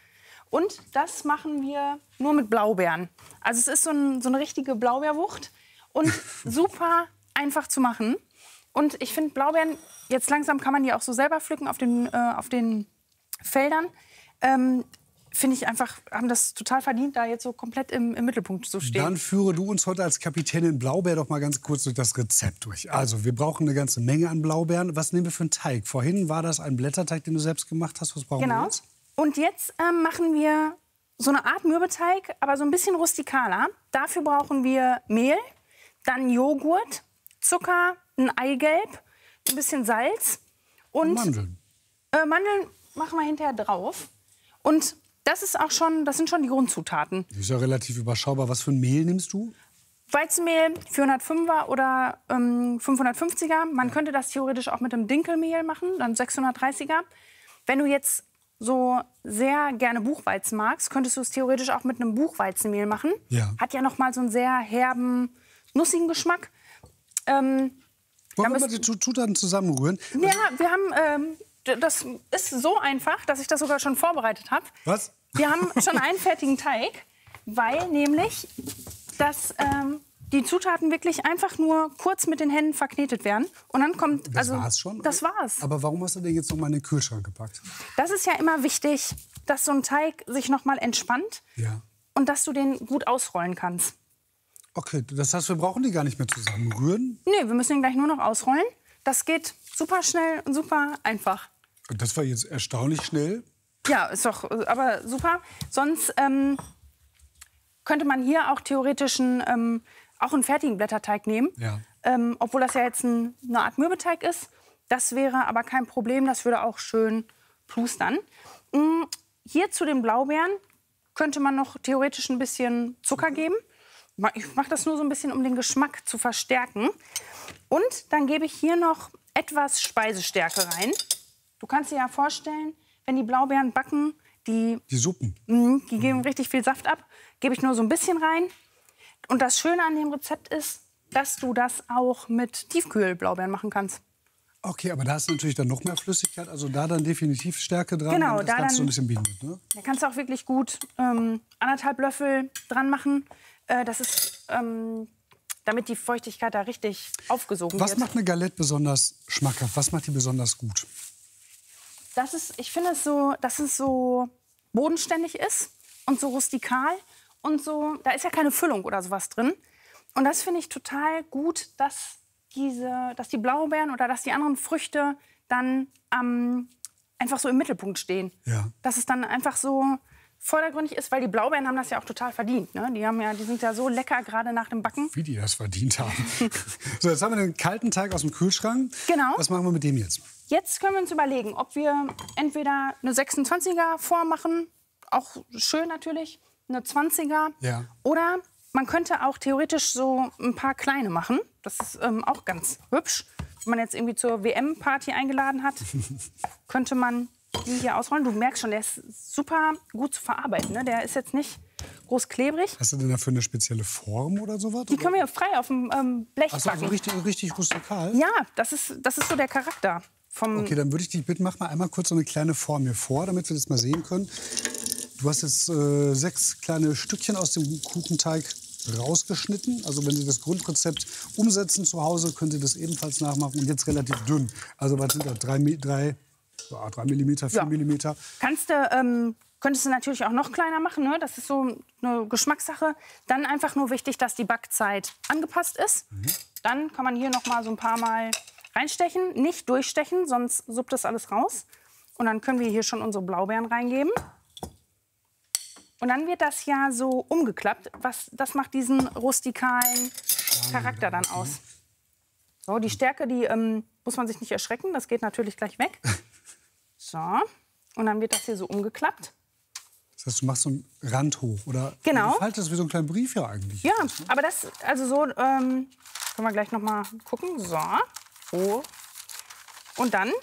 Und das machen wir nur mit Blaubeeren. Also es ist so eine richtige Blaubeerwucht und super einfach zu machen. Und ich finde Blaubeeren, jetzt langsam kann man die auch so selber pflücken auf den Feldern. Finde ich einfach, haben das total verdient, da jetzt so komplett im Mittelpunkt zu stehen. Dann führe du uns heute als Kapitänin Blaubeer doch mal ganz kurz durch das Rezept durch. Also, wir brauchen eine ganze Menge an Blaubeeren. Was nehmen wir für einen Teig? Vorhin war das ein Blätterteig, den du selbst gemacht hast. Was brauchen wir jetzt? Und jetzt machen wir so eine Art Mürbeteig, aber so ein bisschen rustikaler. Dafür brauchen wir Mehl, dann Joghurt, Zucker, ein Eigelb, ein bisschen Salz und Mandeln. Mandeln machen wir hinterher drauf. Und das sind schon die Grundzutaten. Das ist ja relativ überschaubar. Was für ein Mehl nimmst du? Weizenmehl 405er oder 550er. Man könnte das theoretisch auch mit einem Dinkelmehl machen, dann 630er. Wenn du jetzt so sehr gerne Buchweizen magst, könntest du es theoretisch auch mit einem Buchweizenmehl machen. Ja. Hat ja noch mal so einen sehr herben, nussigen Geschmack. Wollen wir mal die Zutaten zusammenrühren? Ja, wir haben, das ist so einfach, dass ich das sogar schon vorbereitet habe. Was? Wir haben schon einen fertigen Teig, weil nämlich die Zutaten wirklich einfach nur kurz mit den Händen verknetet werden. Und dann kommt, Das war's schon? Das war's. Aber warum hast du den jetzt noch mal in den Kühlschrank gepackt? Das ist ja immer wichtig, dass so ein Teig sich noch mal entspannt Ja. und dass du den gut ausrollen kannst. Okay, das heißt, wir brauchen die gar nicht mehr zusammenrühren? Nee, wir müssen ihn gleich nur noch ausrollen. Das geht super schnell und super einfach. Das war jetzt erstaunlich schnell. Ja, ist doch aber super. Sonst könnte man hier auch theoretisch auch einen fertigen Blätterteig nehmen. Ja. Obwohl das ja jetzt eine Art Mürbeteig ist. Das wäre aber kein Problem. Das würde auch schön plustern. Hier zu den Blaubeeren könnte man noch theoretisch ein bisschen Zucker geben. Ich mache das nur so ein bisschen, um den Geschmack zu verstärken. Und dann gebe ich hier noch etwas Speisestärke rein. Du kannst dir ja vorstellen, wenn die Blaubeeren backen, die Suppen. Die geben richtig viel Saft ab. Gebe ich nur so ein bisschen rein. Und das Schöne an dem Rezept ist, dass du das auch mit Tiefkühlblaubeeren machen kannst. Okay, aber da ist natürlich dann noch mehr Flüssigkeit. Also da dann definitiv Stärke dran, Genau, damit das da Ganze dann- so ein bisschen bindet. Ne? Da kannst du auch wirklich gut 1,5 Löffel dran machen. Das ist, damit die Feuchtigkeit da richtig aufgesogen Was wird. macht eine Galette besonders schmackhaft? Was macht die besonders gut? Ich finde es so, dass es so bodenständig ist und so rustikal und so, da ist ja keine Füllung oder sowas drin. Und das finde ich total gut, dass die Blaubeeren oder dass die anderen Früchte dann einfach so im Mittelpunkt stehen. Ja. Dass es dann einfach so vordergründig ist, weil die Blaubeeren haben das ja auch total verdient. Ne? Die sind ja so lecker, gerade nach dem Backen. Wie die das verdient haben. So, jetzt haben wir den kalten Teig aus dem Kühlschrank. Genau. Was machen wir mit dem jetzt? Jetzt können wir uns überlegen, ob wir entweder eine 26er Form machen, auch schön natürlich, eine 20er. Ja. Oder man könnte auch theoretisch so ein paar kleine machen. Das ist auch ganz hübsch. Wenn man jetzt irgendwie zur WM-Party eingeladen hat, könnte man die hier ausrollen. Du merkst schon, der ist super gut zu verarbeiten. Ne? Der ist jetzt nicht groß klebrig. Hast du denn dafür eine spezielle Form oder sowas? Die können wir frei auf dem Blech Ach so, backen. also richtig rustikal? Ja, das ist so der Charakter. Okay, dann würde ich dich bitten, mach mal einmal kurz so eine kleine Form hier vor, damit wir das mal sehen können. Du hast jetzt 6 kleine Stückchen aus dem Kuchenteig rausgeschnitten. Also wenn Sie das Grundrezept umsetzen zu Hause, können Sie das ebenfalls nachmachen. Und jetzt relativ dünn. Also was sind das? 3 Millimeter, 4 Millimeter. Könntest du natürlich auch noch kleiner machen. Ne? Das ist so eine Geschmackssache. Dann einfach nur wichtig, dass die Backzeit angepasst ist. Dann kann man hier noch mal so ein paar Mal reinstechen. Nicht durchstechen, sonst suppt das alles raus. Und dann können wir hier schon unsere Blaubeeren reingeben. Und dann wird das ja so umgeklappt. Das macht diesen rustikalen Charakter dann aus. So, die Stärke, die muss man sich nicht erschrecken. Das geht natürlich gleich weg. So, und dann wird das hier so umgeklappt. Das heißt, du machst so einen Rand hoch, oder? Genau. Du faltest das wie so einen kleinen Brief ja eigentlich. Ja, aber das, also so, können wir gleich noch mal gucken. So. Oh. Und dann,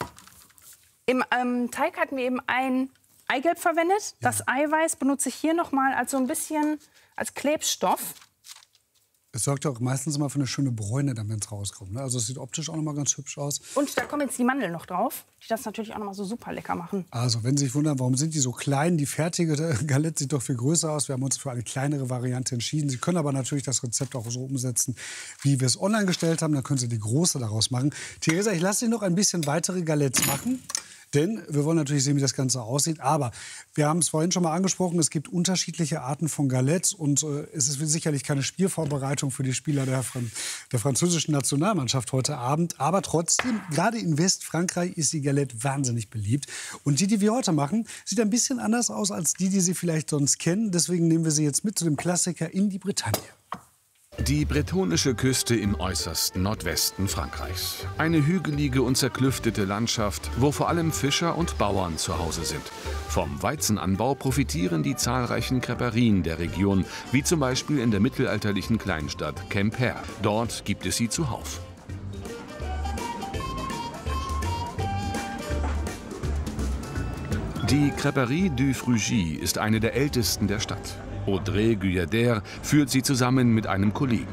im Teig hatten wir eben ein Eigelb verwendet. Ja. Das Eiweiß benutze ich hier noch mal als so ein bisschen als Klebstoff. Es sorgt ja auch meistens immer für eine schöne Bräune, dann, wenn es rauskommt. Ne? Also es sieht optisch auch noch mal ganz hübsch aus. Und da kommen jetzt die Mandeln noch drauf, die das natürlich auch noch mal so super lecker machen. Also wenn Sie sich wundern, warum sind die so klein? Die fertige Galette sieht doch viel größer aus. Wir haben uns für eine kleinere Variante entschieden. Sie können aber natürlich das Rezept auch so umsetzen, wie wir es online gestellt haben. Dann können Sie die große daraus machen. Theresa, ich lasse Sie noch ein bisschen weitere Galettes machen. Denn wir wollen natürlich sehen, wie das Ganze aussieht. Aber wir haben es vorhin schon mal angesprochen, es gibt unterschiedliche Arten von Galettes. Und es ist sicherlich keine Spielvorbereitung für die Spieler der französischen Nationalmannschaft heute Abend. Aber trotzdem, gerade in Westfrankreich ist die Galette wahnsinnig beliebt. Und die wir heute machen, sieht ein bisschen anders aus als die Sie vielleicht sonst kennen. Deswegen nehmen wir sie jetzt mit zu dem Klassiker in die Bretagne. Die bretonische Küste im äußersten Nordwesten Frankreichs. Eine hügelige und zerklüftete Landschaft, wo vor allem Fischer und Bauern zu Hause sind. Vom Weizenanbau profitieren die zahlreichen Crêperien der Region, wie zum Beispiel in der mittelalterlichen Kleinstadt Quimper. Dort gibt es sie zuhauf. Die Crêperie du Frugy ist eine der ältesten der Stadt. Audrey Guyader führt sie zusammen mit einem Kollegen.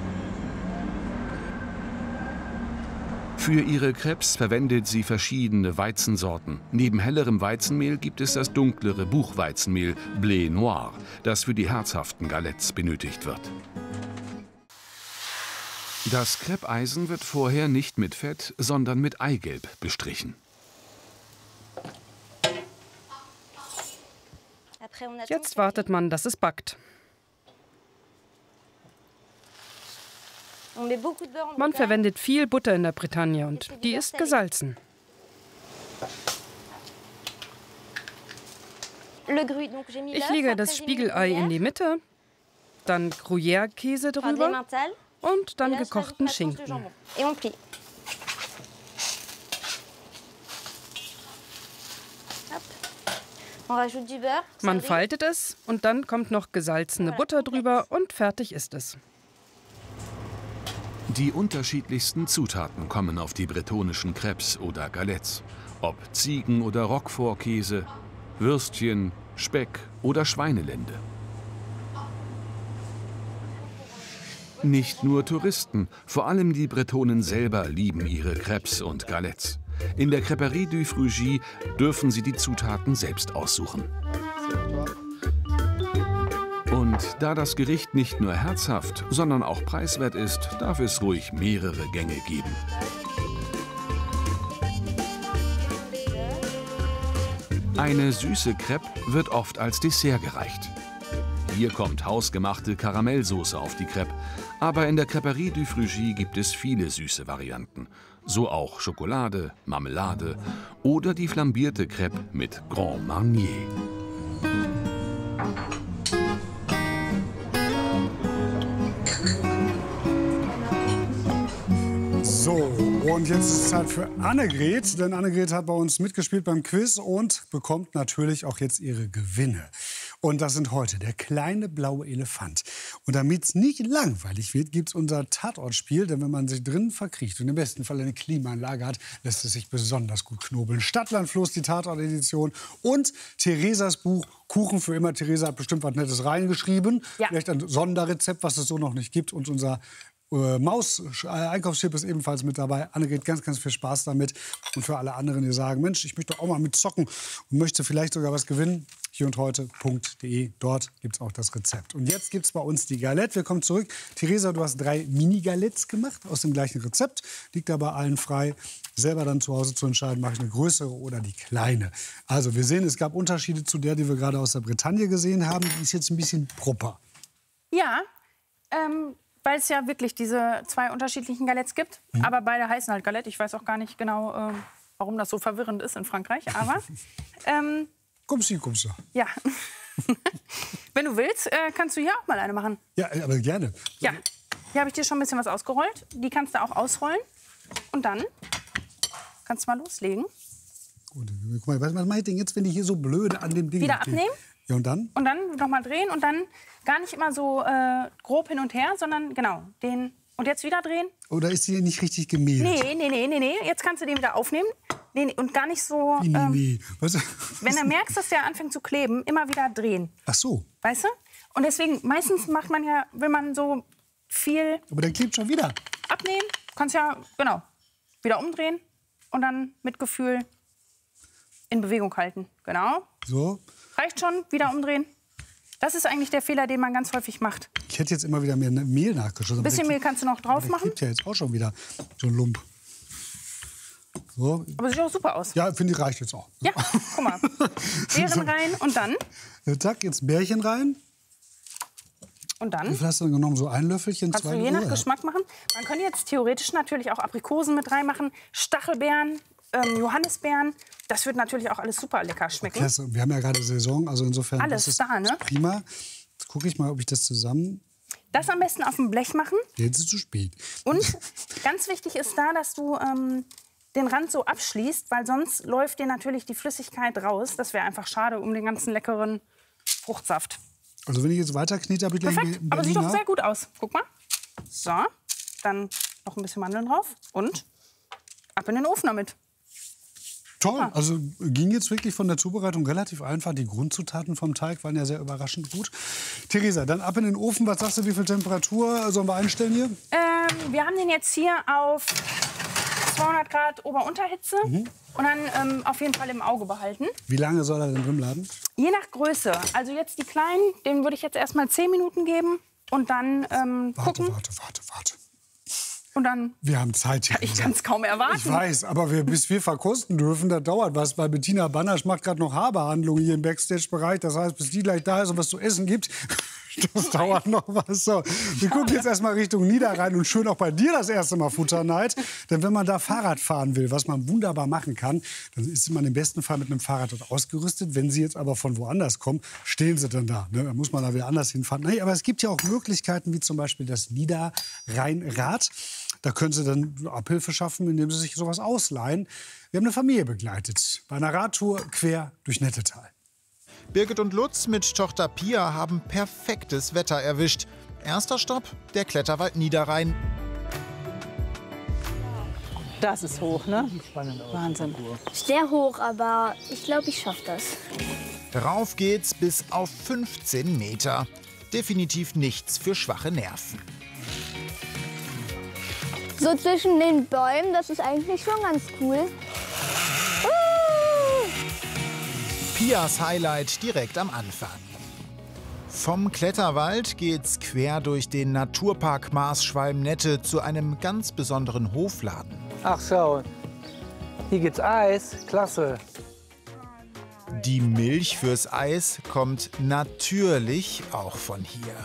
Für ihre Crêpes verwendet sie verschiedene Weizensorten. Neben hellerem Weizenmehl gibt es das dunklere Buchweizenmehl Blé Noir, das für die herzhaften Galettes benötigt wird. Das Crêpeisen wird vorher nicht mit Fett, sondern mit Eigelb bestrichen. Jetzt wartet man, dass es backt. Man verwendet viel Butter in der Bretagne und die ist gesalzen. Ich lege das Spiegelei in die Mitte, dann Gruyère-Käse drüber und dann gekochten Schinken. Man faltet es und dann kommt noch gesalzene Butter drüber und fertig ist es. Die unterschiedlichsten Zutaten kommen auf die bretonischen Crêpes oder Galettes. Ob Ziegen- oder Roquefort-Käse, Würstchen, Speck oder Schweinelende. Nicht nur Touristen, vor allem die Bretonen selber lieben ihre Crêpes und Galettes. In der Crêperie du Frugy dürfen sie die Zutaten selbst aussuchen. Und da das Gericht nicht nur herzhaft, sondern auch preiswert ist, darf es ruhig mehrere Gänge geben. Eine süße Crêpe wird oft als Dessert gereicht. Hier kommt hausgemachte Karamellsoße auf die Crêpe. Aber in der Crêperie du Frugy gibt es viele süße Varianten. So auch Schokolade, Marmelade oder die flambierte Crêpe mit Grand Marnier. So, und jetzt ist es Zeit für Annegret, denn Annegret hat bei uns mitgespielt beim Quiz und bekommt natürlich auch jetzt ihre Gewinne. Und das sind heute der kleine blaue Elefant. Und damit es nicht langweilig wird, gibt es unser Tatortspiel. Denn wenn man sich drinnen verkriecht und im besten Fall eine Klimaanlage hat, lässt es sich besonders gut knobeln. Stadtland Fluss, die Tatort-Edition und Theresas Buch Kuchen für immer. Theresa hat bestimmt was Nettes reingeschrieben. Ja. Vielleicht ein Sonderrezept, was es so noch nicht gibt. Und unser Maus-Einkaufschip ist ebenfalls mit dabei. Annegret, ganz, ganz viel Spaß damit. Und für alle anderen, die sagen, Mensch, ich möchte auch mal mit zocken und möchte vielleicht sogar was gewinnen, hierundheute.de, dort gibt es auch das Rezept. Und jetzt gibt es bei uns die Galette. Wir kommen zurück. Theresa, du hast 3 Mini-Galettes gemacht aus dem gleichen Rezept. Liegt aber allen frei, selber dann zu Hause zu entscheiden, mache ich eine größere oder die kleine. Also wir sehen, es gab Unterschiede zu der, die wir gerade aus der Bretagne gesehen haben. Die ist jetzt ein bisschen proper. Ja, weil es ja wirklich diese 2 unterschiedlichen Galettes gibt. Aber beide heißen halt Galette. Ich weiß auch gar nicht genau, warum das so verwirrend ist in Frankreich. Aber kommst du. Ja. Wenn du willst, kannst du hier auch mal eine machen. Ja, aber gerne. Ja, hier habe ich dir schon ein bisschen was ausgerollt. Die kannst du auch ausrollen. Und dann kannst du mal loslegen. Gut, guck mal, was mache ich denn jetzt, wenn die hier so blöde an dem Ding wieder abnehmen. Ja, und dann? Und dann noch mal drehen und dann gar nicht immer so grob hin und her, sondern genau den. Und jetzt wieder drehen. Oder ist die nicht richtig gemehlt? Nee. Jetzt kannst du den wieder aufnehmen. Nee, und gar nicht so. Nee. Wenn du merkst, dass der anfängt zu kleben, immer wieder drehen. Ach so. Weißt du? Und deswegen, meistens macht man ja, will man so viel. Aber der klebt schon wieder. Abnehmen, kannst ja, genau, wieder umdrehen und dann mit Gefühl in Bewegung halten. Genau. So. Reicht schon, wieder umdrehen. Das ist eigentlich der Fehler, den man ganz häufig macht. Ich hätte jetzt immer wieder mehr Mehl nachgeschossen. Ein bisschen Mehl kannst du noch drauf machen. Klebt ja jetzt auch schon wieder so ein Lump. So. Aber sieht auch super aus. Ja, finde ich, reicht jetzt auch. Ja, guck mal. Beeren rein und dann? Zack, jetzt Bärchen rein. Und dann? Wie viel hast du denn genommen? So ein Löffelchen, Kannst 2 du je nach Geschmack machen. Man könnte jetzt theoretisch natürlich auch Aprikosen mit reinmachen, Stachelbeeren, Johannisbeeren. Das wird natürlich auch alles super lecker schmecken. Klasse. Wir haben ja gerade Saison, also insofern alles ist da, ne? Prima. Jetzt gucke ich mal, ob ich das zusammen... Das am besten auf dem Blech machen. Jetzt ist es zu spät. Und ganz wichtig ist da, dass du den Rand so abschließt, weil sonst läuft dir natürlich die Flüssigkeit raus. Das wäre einfach schade um den ganzen leckeren Fruchtsaft. Also wenn ich jetzt weiter knete, habe ich gleich Perfekt, aber sieht doch sehr gut aus. Guck mal. So, dann noch ein bisschen Mandeln drauf und ab in den Ofen damit. Toll, also ging jetzt wirklich von der Zubereitung relativ einfach. Die Grundzutaten vom Teig waren ja sehr überraschend gut. Theresa, dann ab in den Ofen. Was sagst du, wie viel Temperatur sollen wir einstellen hier? Wir haben den jetzt hier auf 200 Grad Ober-Unterhitze und dann auf jeden Fall im Auge behalten. Wie lange soll er denn drin bleiben? Je nach Größe. Also jetzt die kleinen, denen würde ich jetzt erst mal 10 Minuten geben und dann gucken. Warte. Und dann... Wir haben Zeit hier. Ich kann es kaum erwarten. Ich weiß, aber bis wir verkosten dürfen, das dauert was. Weil Bettina Banasch macht gerade noch Haarbehandlung hier im Backstage-Bereich. Das heißt, bis die gleich da ist und was zu essen gibt, das dauert noch was. So, wir gucken jetzt erstmal Richtung Niederrhein und schön auch bei dir das erste Mal Futterneid. Denn wenn man da Fahrrad fahren will, was man wunderbar machen kann, dann ist man im besten Fall mit einem Fahrrad dort ausgerüstet. Wenn Sie jetzt aber von woanders kommen, stehen Sie dann da. Ne? Dann muss man da wieder anders hinfahren. Nee, aber es gibt ja auch Möglichkeiten, wie zum Beispiel das Niederrheinrad. Da können Sie dann Abhilfe schaffen, indem Sie sich sowas ausleihen. Wir haben eine Familie begleitet bei einer Radtour quer durch Nettetal. Birgit und Lutz mit Tochter Pia haben perfektes Wetter erwischt. Erster Stopp, der Kletterwald Niederrhein. Das ist hoch, ne? Wahnsinn. Sehr hoch, aber ich glaube, ich schaffe das. Rauf geht's bis auf 15 Meter. Definitiv nichts für schwache Nerven. So zwischen den Bäumen, das ist eigentlich schon ganz cool. Pias Highlight direkt am Anfang. Vom Kletterwald geht's quer durch den Naturpark Maasschwalm-Nette zu einem ganz besonderen Hofladen. Ach schau, hier gibt's Eis, klasse. Die Milch fürs Eis kommt natürlich auch von hier.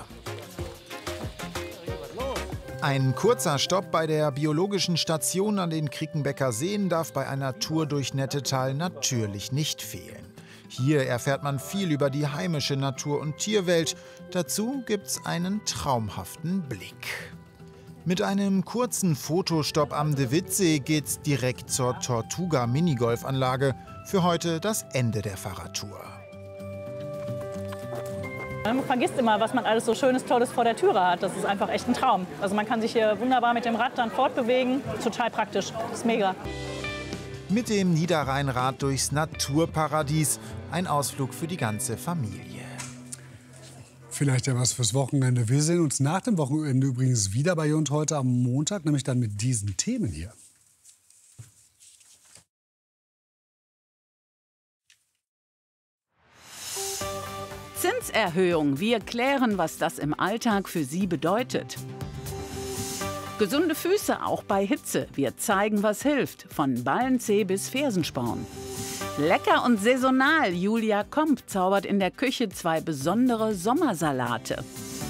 Ein kurzer Stopp bei der biologischen Station an den Krickenbecker Seen darf bei einer Tour durch Nettetal natürlich nicht fehlen. Hier erfährt man viel über die heimische Natur- und Tierwelt. Dazu gibt's einen traumhaften Blick. Mit einem kurzen Fotostopp am De Witt-See geht's direkt zur Tortuga-Minigolfanlage. Für heute das Ende der Fahrradtour. Man vergisst immer, was man alles so Schönes, Tolles vor der Türe hat. Das ist einfach echt ein Traum. Also man kann sich hier wunderbar mit dem Rad dann fortbewegen. Total praktisch. Das ist mega. Mit dem Niederrheinrad durchs Naturparadies. Ein Ausflug für die ganze Familie. Vielleicht ja was fürs Wochenende. Wir sehen uns nach dem Wochenende übrigens wieder bei Jund heute am Montag, nämlich dann mit diesen Themen hier. Zinserhöhung. Wir klären, was das im Alltag für Sie bedeutet. Gesunde Füße auch bei Hitze. Wir zeigen, was hilft. Von Ballenzeh bis Fersensporn. Lecker und saisonal. Julia Komp zaubert in der Küche 2 besondere Sommersalate.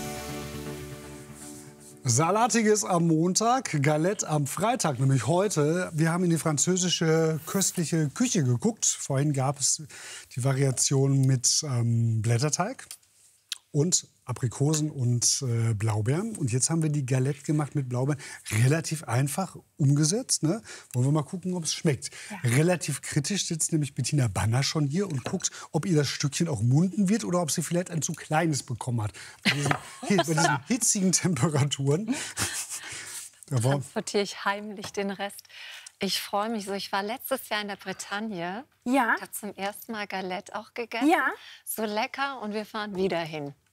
Salatiges am Montag, Galette am Freitag, nämlich heute. Wir haben in die französische köstliche Küche geguckt. Vorhin gab es die Variation mit Blätterteig und Aprikosen und Blaubeeren. Und jetzt haben wir die Galette gemacht mit Blaubeeren. Relativ einfach umgesetzt. Ne? Wollen wir mal gucken, ob es schmeckt. Ja. Relativ kritisch sitzt nämlich Bettina Banasch schon hier und guckt, ob ihr das Stückchen auch munden wird oder ob sie vielleicht ein zu kleines bekommen hat. Bei diesen hitzigen Temperaturen. Transportiere ich heimlich den Rest. Ich freue mich so. Ich war letztes Jahr in der Bretagne. Ja. Ich habe zum ersten Mal Galette auch gegessen. Ja. So lecker und wir fahren wieder hin.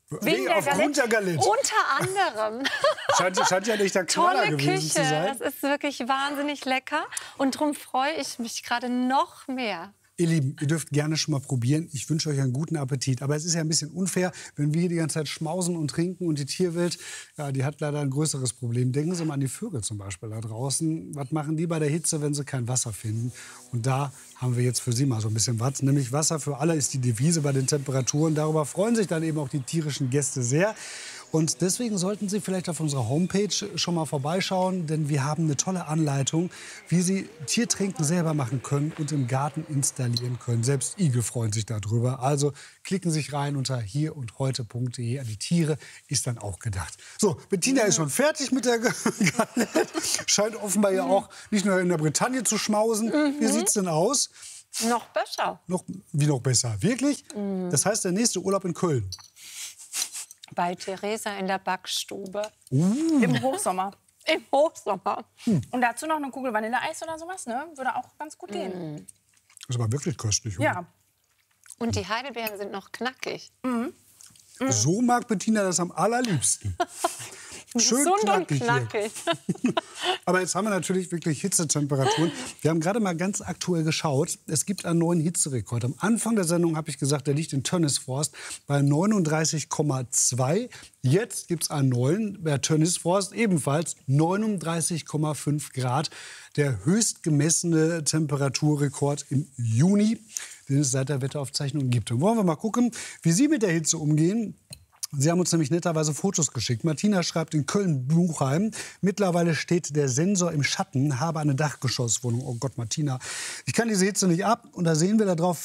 Wegen der Galette. Unter anderem. Scheint ja nicht der Knaller Tolle gewesen Küche. zu sein. Das ist wirklich wahnsinnig lecker. Und darum freue ich mich gerade noch mehr. Ihr Lieben, ihr dürft gerne schon mal probieren. Ich wünsche euch einen guten Appetit. Aber es ist ja ein bisschen unfair, wenn wir hier die ganze Zeit schmausen und trinken und die Tierwelt, ja, die hat leider ein größeres Problem. Denken Sie mal an die Vögel zum Beispiel da draußen. Was machen die bei der Hitze, wenn sie kein Wasser finden? Und da haben wir jetzt für Sie mal so ein bisschen was. Nämlich Wasser für alle ist die Devise bei den Temperaturen. Darüber freuen sich dann eben auch die tierischen Gäste sehr. Und deswegen sollten Sie vielleicht auf unserer Homepage schon mal vorbeischauen, denn wir haben eine tolle Anleitung, wie Sie Tiertränken selber machen können und im Garten installieren können. Selbst Igel freuen sich darüber. Also klicken Sie sich rein unter hierundheute.de. An die Tiere ist dann auch gedacht. So, Bettina ist schon fertig mit der Galette. Scheint offenbar ja auch nicht nur in der Bretagne zu schmausen. Wie sieht's denn aus? Noch besser. Wie noch besser? Wirklich? Das heißt, der nächste Urlaub in Köln. Bei Theresa in der Backstube. Im Hochsommer. Im Hochsommer. Und dazu noch eine Kugel Vanilleeis oder sowas, ne? Würde auch ganz gut gehen. Das ist aber wirklich köstlich. Oder? Ja. Und die Heidelbeeren sind noch knackig. So mag Bettina das am allerliebsten. Schön knackig. Aber jetzt haben wir natürlich wirklich Hitzetemperaturen. Wir haben gerade mal ganz aktuell geschaut. Es gibt einen neuen Hitzerekord. Am Anfang der Sendung habe ich gesagt, der liegt in Tönnisforst bei 39,2. Jetzt gibt es einen neuen bei Tönnisforst, ebenfalls 39,5 Grad. Der höchst gemessene Temperaturrekord im Juni, den es seit der Wetteraufzeichnung gibt. Und wollen wir mal gucken, wie Sie mit der Hitze umgehen. Sie haben uns nämlich netterweise Fotos geschickt. Martina schreibt in Köln-Buchheim, mittlerweile steht der Sensor im Schatten, habe eine Dachgeschosswohnung. Oh Gott, Martina, ich kann diese Hitze nicht ab. Und da sehen wir da drauf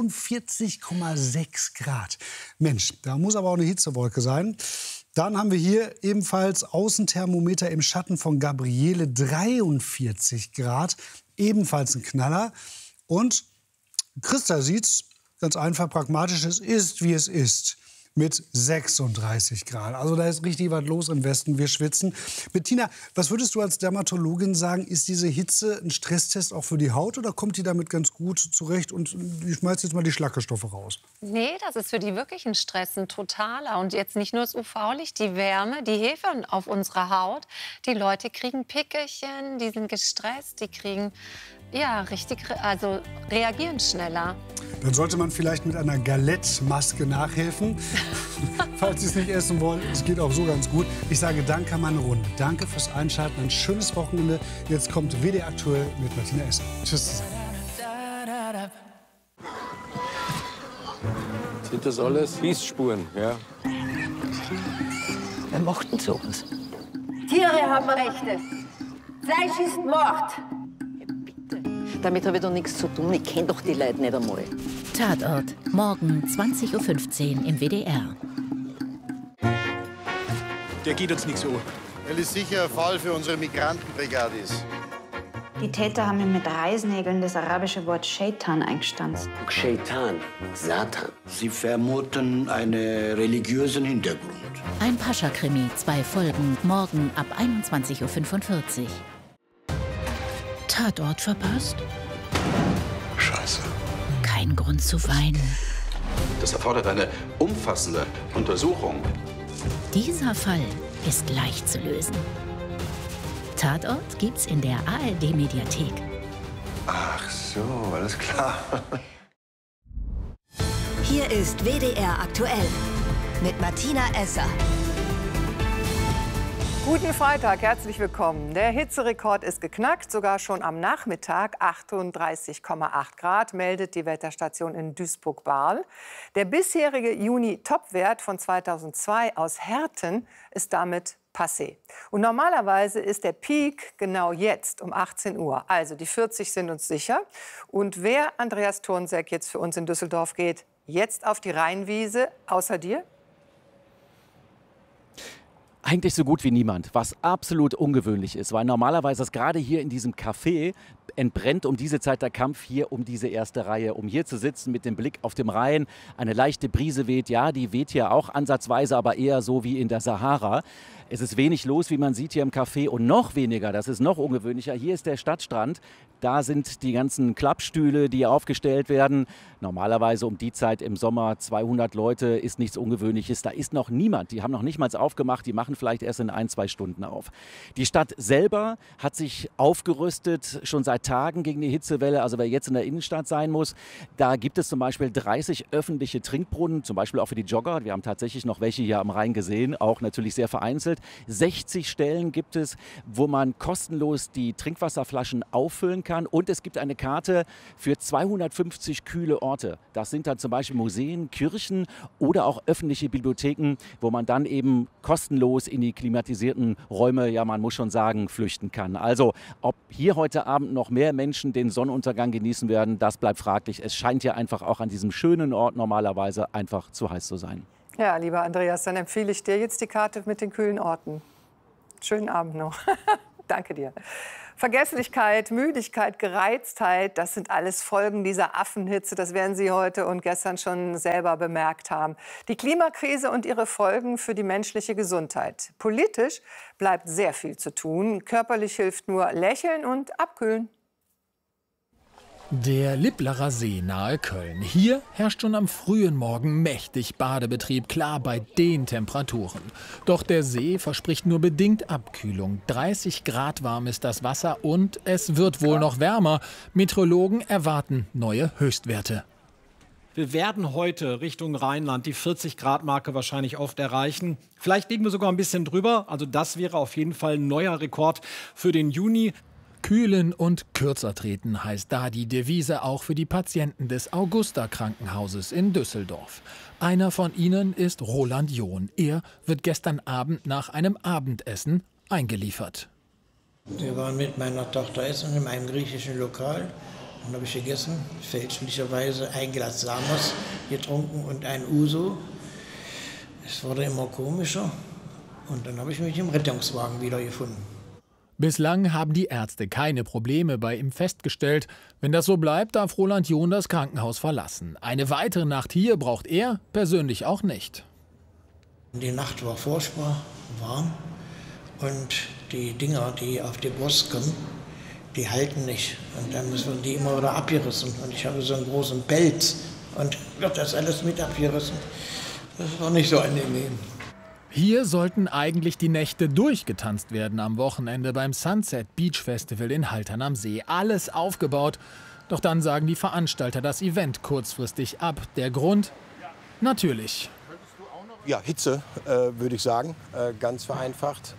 44,6 Grad. Mensch, da muss aber auch eine Hitzewolke sein. Dann haben wir hier ebenfalls Außenthermometer im Schatten von Gabriele, 43 Grad, ebenfalls ein Knaller. Und Christa sieht's ganz einfach pragmatisch, es ist, wie es ist. Mit 36 Grad. Also da ist richtig was los im Westen. Wir schwitzen. Bettina, was würdest du als Dermatologin sagen? Ist diese Hitze ein Stresstest auch für die Haut oder kommt die damit ganz gut zurecht? Und ich schmeiß jetzt mal die Schlackestoffe raus. Nee, das ist für die wirklich ein Stress, ein totaler. Und jetzt nicht nur das UV-Licht, die Wärme, die Hefe auf unserer Haut. Die Leute kriegen Pickelchen, die sind gestresst, die kriegen also reagieren schneller. Dann sollte man vielleicht mit einer Galette-Maske nachhelfen. Falls Sie es nicht essen wollen, es geht auch so ganz gut. Ich sage danke, meine Runde. Danke fürs Einschalten, ein schönes Wochenende. Jetzt kommt WDR aktuell mit Martina Esser. Tschüss zusammen. Sind das alles Fissspuren, ja? Wer macht denn sowas? Tiere haben Rechte. Fleisch ist Mord. Damit habe ich doch nichts zu tun. Ich kenne doch die Leute nicht einmal. Tatort, morgen 20:15 Uhr im WDR. Der geht uns nichts an. Weil es sicher ein Fall für unsere Migrantenbrigade ist. Die Täter haben ihm mit Reißnägeln das arabische Wort Shaitan eingestanzt. Shaitan, Satan. Sie vermuten einen religiösen Hintergrund. Ein Pascha-Krimi, 2 Folgen, morgen ab 21:45 Uhr. Tatort verpasst? Scheiße. Kein Grund zu weinen. Das erfordert eine umfassende Untersuchung. Dieser Fall ist leicht zu lösen. Tatort gibt's in der ARD-Mediathek. Ach so, alles klar. Hier ist WDR aktuell mit Martina Esser. Guten Freitag, herzlich willkommen. Der Hitzerekord ist geknackt, sogar schon am Nachmittag. 38,8 Grad meldet die Wetterstation in Duisburg-Baarl. Der bisherige Juni-Topwert von 2002 aus Herten ist damit passé. Und normalerweise ist der Peak genau jetzt um 18 Uhr. Also die 40 sind uns sicher. Und wer, Andreas Thornseck, jetzt für uns in Düsseldorf geht, jetzt auf die Rheinwiese, außer dir? Eigentlich so gut wie niemand, was absolut ungewöhnlich ist, weil normalerweise ist gerade hier in diesem Café entbrennt um diese Zeit der Kampf hier um diese erste Reihe, um hier zu sitzen mit dem Blick auf dem Rhein. Eine leichte Brise weht, ja, die weht hier auch ansatzweise, aber eher so wie in der Sahara. Es ist wenig los, wie man sieht hier im Café, und noch weniger, das ist noch ungewöhnlicher, hier ist der Stadtstrand. Da sind die ganzen Klappstühle, die aufgestellt werden. Normalerweise um die Zeit im Sommer 200 Leute ist nichts Ungewöhnliches. Da ist noch niemand, die haben noch nicht mal aufgemacht, die machen vielleicht erst in 1-2 Stunden auf. Die Stadt selber hat sich aufgerüstet, schon seit Tagen gegen die Hitzewelle. Also wer jetzt in der Innenstadt sein muss, da gibt es zum Beispiel 30 öffentliche Trinkbrunnen, zum Beispiel auch für die Jogger. Wir haben tatsächlich noch welche hier am Rhein gesehen, auch natürlich sehr vereinzelt. 60 Stellen gibt es, wo man kostenlos die Trinkwasserflaschen auffüllen kann. Und es gibt eine Karte für 250 kühle Orte. Das sind dann zum Beispiel Museen, Kirchen oder auch öffentliche Bibliotheken, wo man dann eben kostenlos in die klimatisierten Räume, ja man muss schon sagen, flüchten kann. Also ob hier heute Abend noch mehr Menschen den Sonnenuntergang genießen werden, das bleibt fraglich. Es scheint ja einfach auch an diesem schönen Ort normalerweise einfach zu heiß zu sein. Ja, lieber Andreas, dann empfehle ich dir jetzt die Karte mit den kühlen Orten. Schönen Abend noch. Danke dir. Vergesslichkeit, Müdigkeit, Gereiztheit, das sind alles Folgen dieser Affenhitze. Das werden Sie heute und gestern schon selber bemerkt haben. Die Klimakrise und ihre Folgen für die menschliche Gesundheit. Politisch bleibt sehr viel zu tun. Körperlich hilft nur Lächeln und Abkühlen. Der Lipplerer See nahe Köln. Hier herrscht schon am frühen Morgen mächtig Badebetrieb, klar bei den Temperaturen. Doch der See verspricht nur bedingt Abkühlung. 30 Grad warm ist das Wasser und es wird wohl noch wärmer. Meteorologen erwarten neue Höchstwerte. Wir werden heute Richtung Rheinland die 40-Grad-Marke wahrscheinlich oft erreichen. Vielleicht liegen wir sogar ein bisschen drüber. Also das wäre auf jeden Fall ein neuer Rekord für den Juni. Kühlen und kürzer treten heißt da die Devise auch für die Patienten des Augusta-Krankenhauses in Düsseldorf. Einer von ihnen ist Roland John. Er wird gestern Abend nach einem Abendessen eingeliefert. Wir waren mit meiner Tochter essen in einem griechischen Lokal. Dann habe ich gegessen, fälschlicherweise ein Glas Samos getrunken und ein Uso. Es wurde immer komischer und dann habe ich mich im Rettungswagen wiedergefunden. Bislang haben die Ärzte keine Probleme bei ihm festgestellt. Wenn das so bleibt, darf Roland John das Krankenhaus verlassen. Eine weitere Nacht hier braucht er persönlich auch nicht. Die Nacht war furchtbar warm und die Dinger, die auf die Brust kommen, die halten nicht. Und dann müssen die immer wieder abgerissen. Und ich habe so einen großen Pelz und wird das alles mit abgerissen. Das war nicht so angenehm. Hier sollten eigentlich die Nächte durchgetanzt werden am Wochenende beim Sunset Beach Festival in Haltern am See. Alles aufgebaut. Doch dann sagen die Veranstalter das Event kurzfristig ab. Der Grund? Natürlich. Ja, Hitze, würde ich sagen, ganz vereinfacht.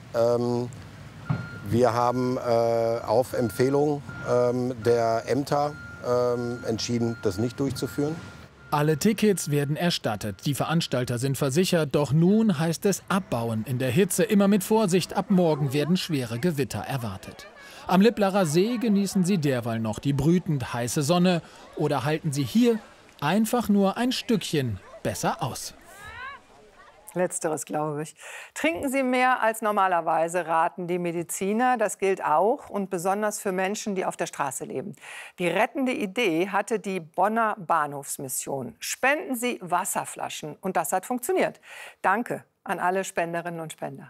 Wir haben auf Empfehlung der Ämter entschieden, das nicht durchzuführen. Alle Tickets werden erstattet, die Veranstalter sind versichert, doch nun heißt es abbauen in der Hitze. Immer mit Vorsicht, ab morgen werden schwere Gewitter erwartet. Am Lipplerer See genießen Sie derweil noch die brütend heiße Sonne oder halten Sie hier einfach nur ein Stückchen besser aus. Letzteres, glaube ich. Trinken Sie mehr als normalerweise, raten die Mediziner. Das gilt auch und besonders für Menschen, die auf der Straße leben. Die rettende Idee hatte die Bonner Bahnhofsmission. Spenden Sie Wasserflaschen. Und das hat funktioniert. Danke an alle Spenderinnen und Spender.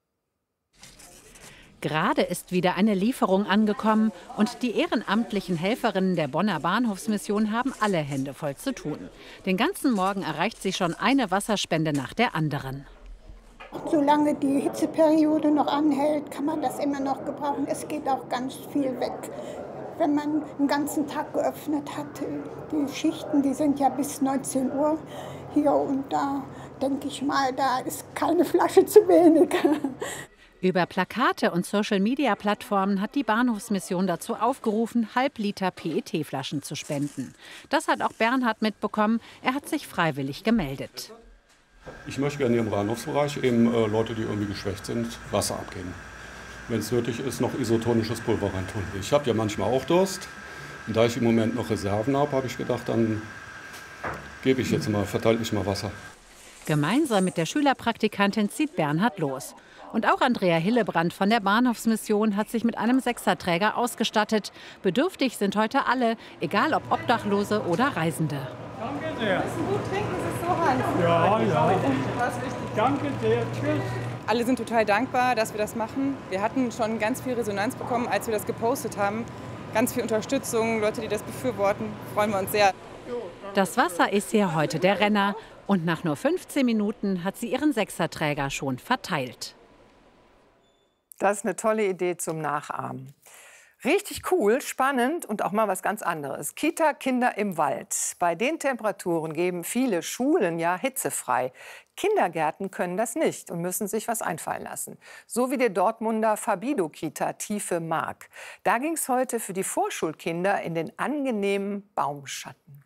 Gerade ist wieder eine Lieferung angekommen und die ehrenamtlichen Helferinnen der Bonner Bahnhofsmission haben alle Hände voll zu tun. Den ganzen Morgen erreicht sie schon eine Wasserspende nach der anderen. Solange die Hitzeperiode noch anhält, kann man das immer noch gebrauchen. Es geht auch ganz viel weg. Wenn man den ganzen Tag geöffnet hat, die Schichten, die sind ja bis 19 Uhr hier und da denke ich mal, da ist keine Flasche zu wenig. Über Plakate und Social-Media-Plattformen hat die Bahnhofsmission dazu aufgerufen, Halbliter PET-Flaschen zu spenden. Das hat auch Bernhard mitbekommen. Er hat sich freiwillig gemeldet. Ich möchte gerne im Bahnhofsbereich eben Leute, die irgendwie geschwächt sind, Wasser abgeben. Wenn es nötig ist, noch isotonisches Pulver reintun. Ich habe ja manchmal auch Durst. Und da ich im Moment noch Reserven habe, habe ich gedacht, dann gebe ich jetzt mal, verteile ich mal Wasser. Gemeinsam mit der Schülerpraktikantin zieht Bernhard los. Und auch Andrea Hillebrand von der Bahnhofsmission hat sich mit einem Sechserträger ausgestattet. Bedürftig sind heute alle, egal ob Obdachlose oder Reisende. Danke sehr. Wir müssen gut trinken, es ist so heiß. Ja. Das ist richtig. Danke sehr. Tschüss. Alle sind total dankbar, dass wir das machen. Wir hatten schon ganz viel Resonanz bekommen, als wir das gepostet haben. Ganz viel Unterstützung, Leute, die das befürworten. Freuen wir uns sehr. Das Wasser ist hier heute der Renner. Und nach nur 15 Minuten hat sie ihren Sechserträger schon verteilt. Das ist eine tolle Idee zum Nachahmen. Richtig cool, spannend und auch mal was ganz anderes. Kita-Kinder im Wald. Bei den Temperaturen geben viele Schulen ja hitzefrei. Kindergärten können das nicht und müssen sich was einfallen lassen. So wie der Dortmunder Fabido-Kita Tiefe Mark. Da ging es heute für die Vorschulkinder in den angenehmen Baumschatten.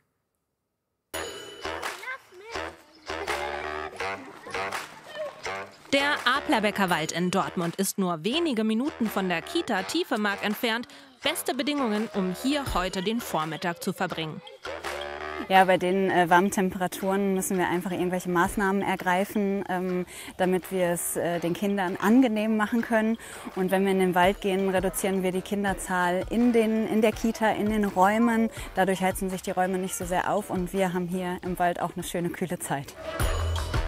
Der Aplerbecker Wald in Dortmund ist nur wenige Minuten von der Kita Tiefe Mark entfernt. Beste Bedingungen, um hier heute den Vormittag zu verbringen. Ja, bei den warmen Temperaturen müssen wir einfach irgendwelche Maßnahmen ergreifen, damit wir es den Kindern angenehm machen können. Und wenn wir in den Wald gehen, reduzieren wir die Kinderzahl in der Kita, in den Räumen. Dadurch heizen sich die Räume nicht so sehr auf und wir haben hier im Wald auch eine schöne kühle Zeit.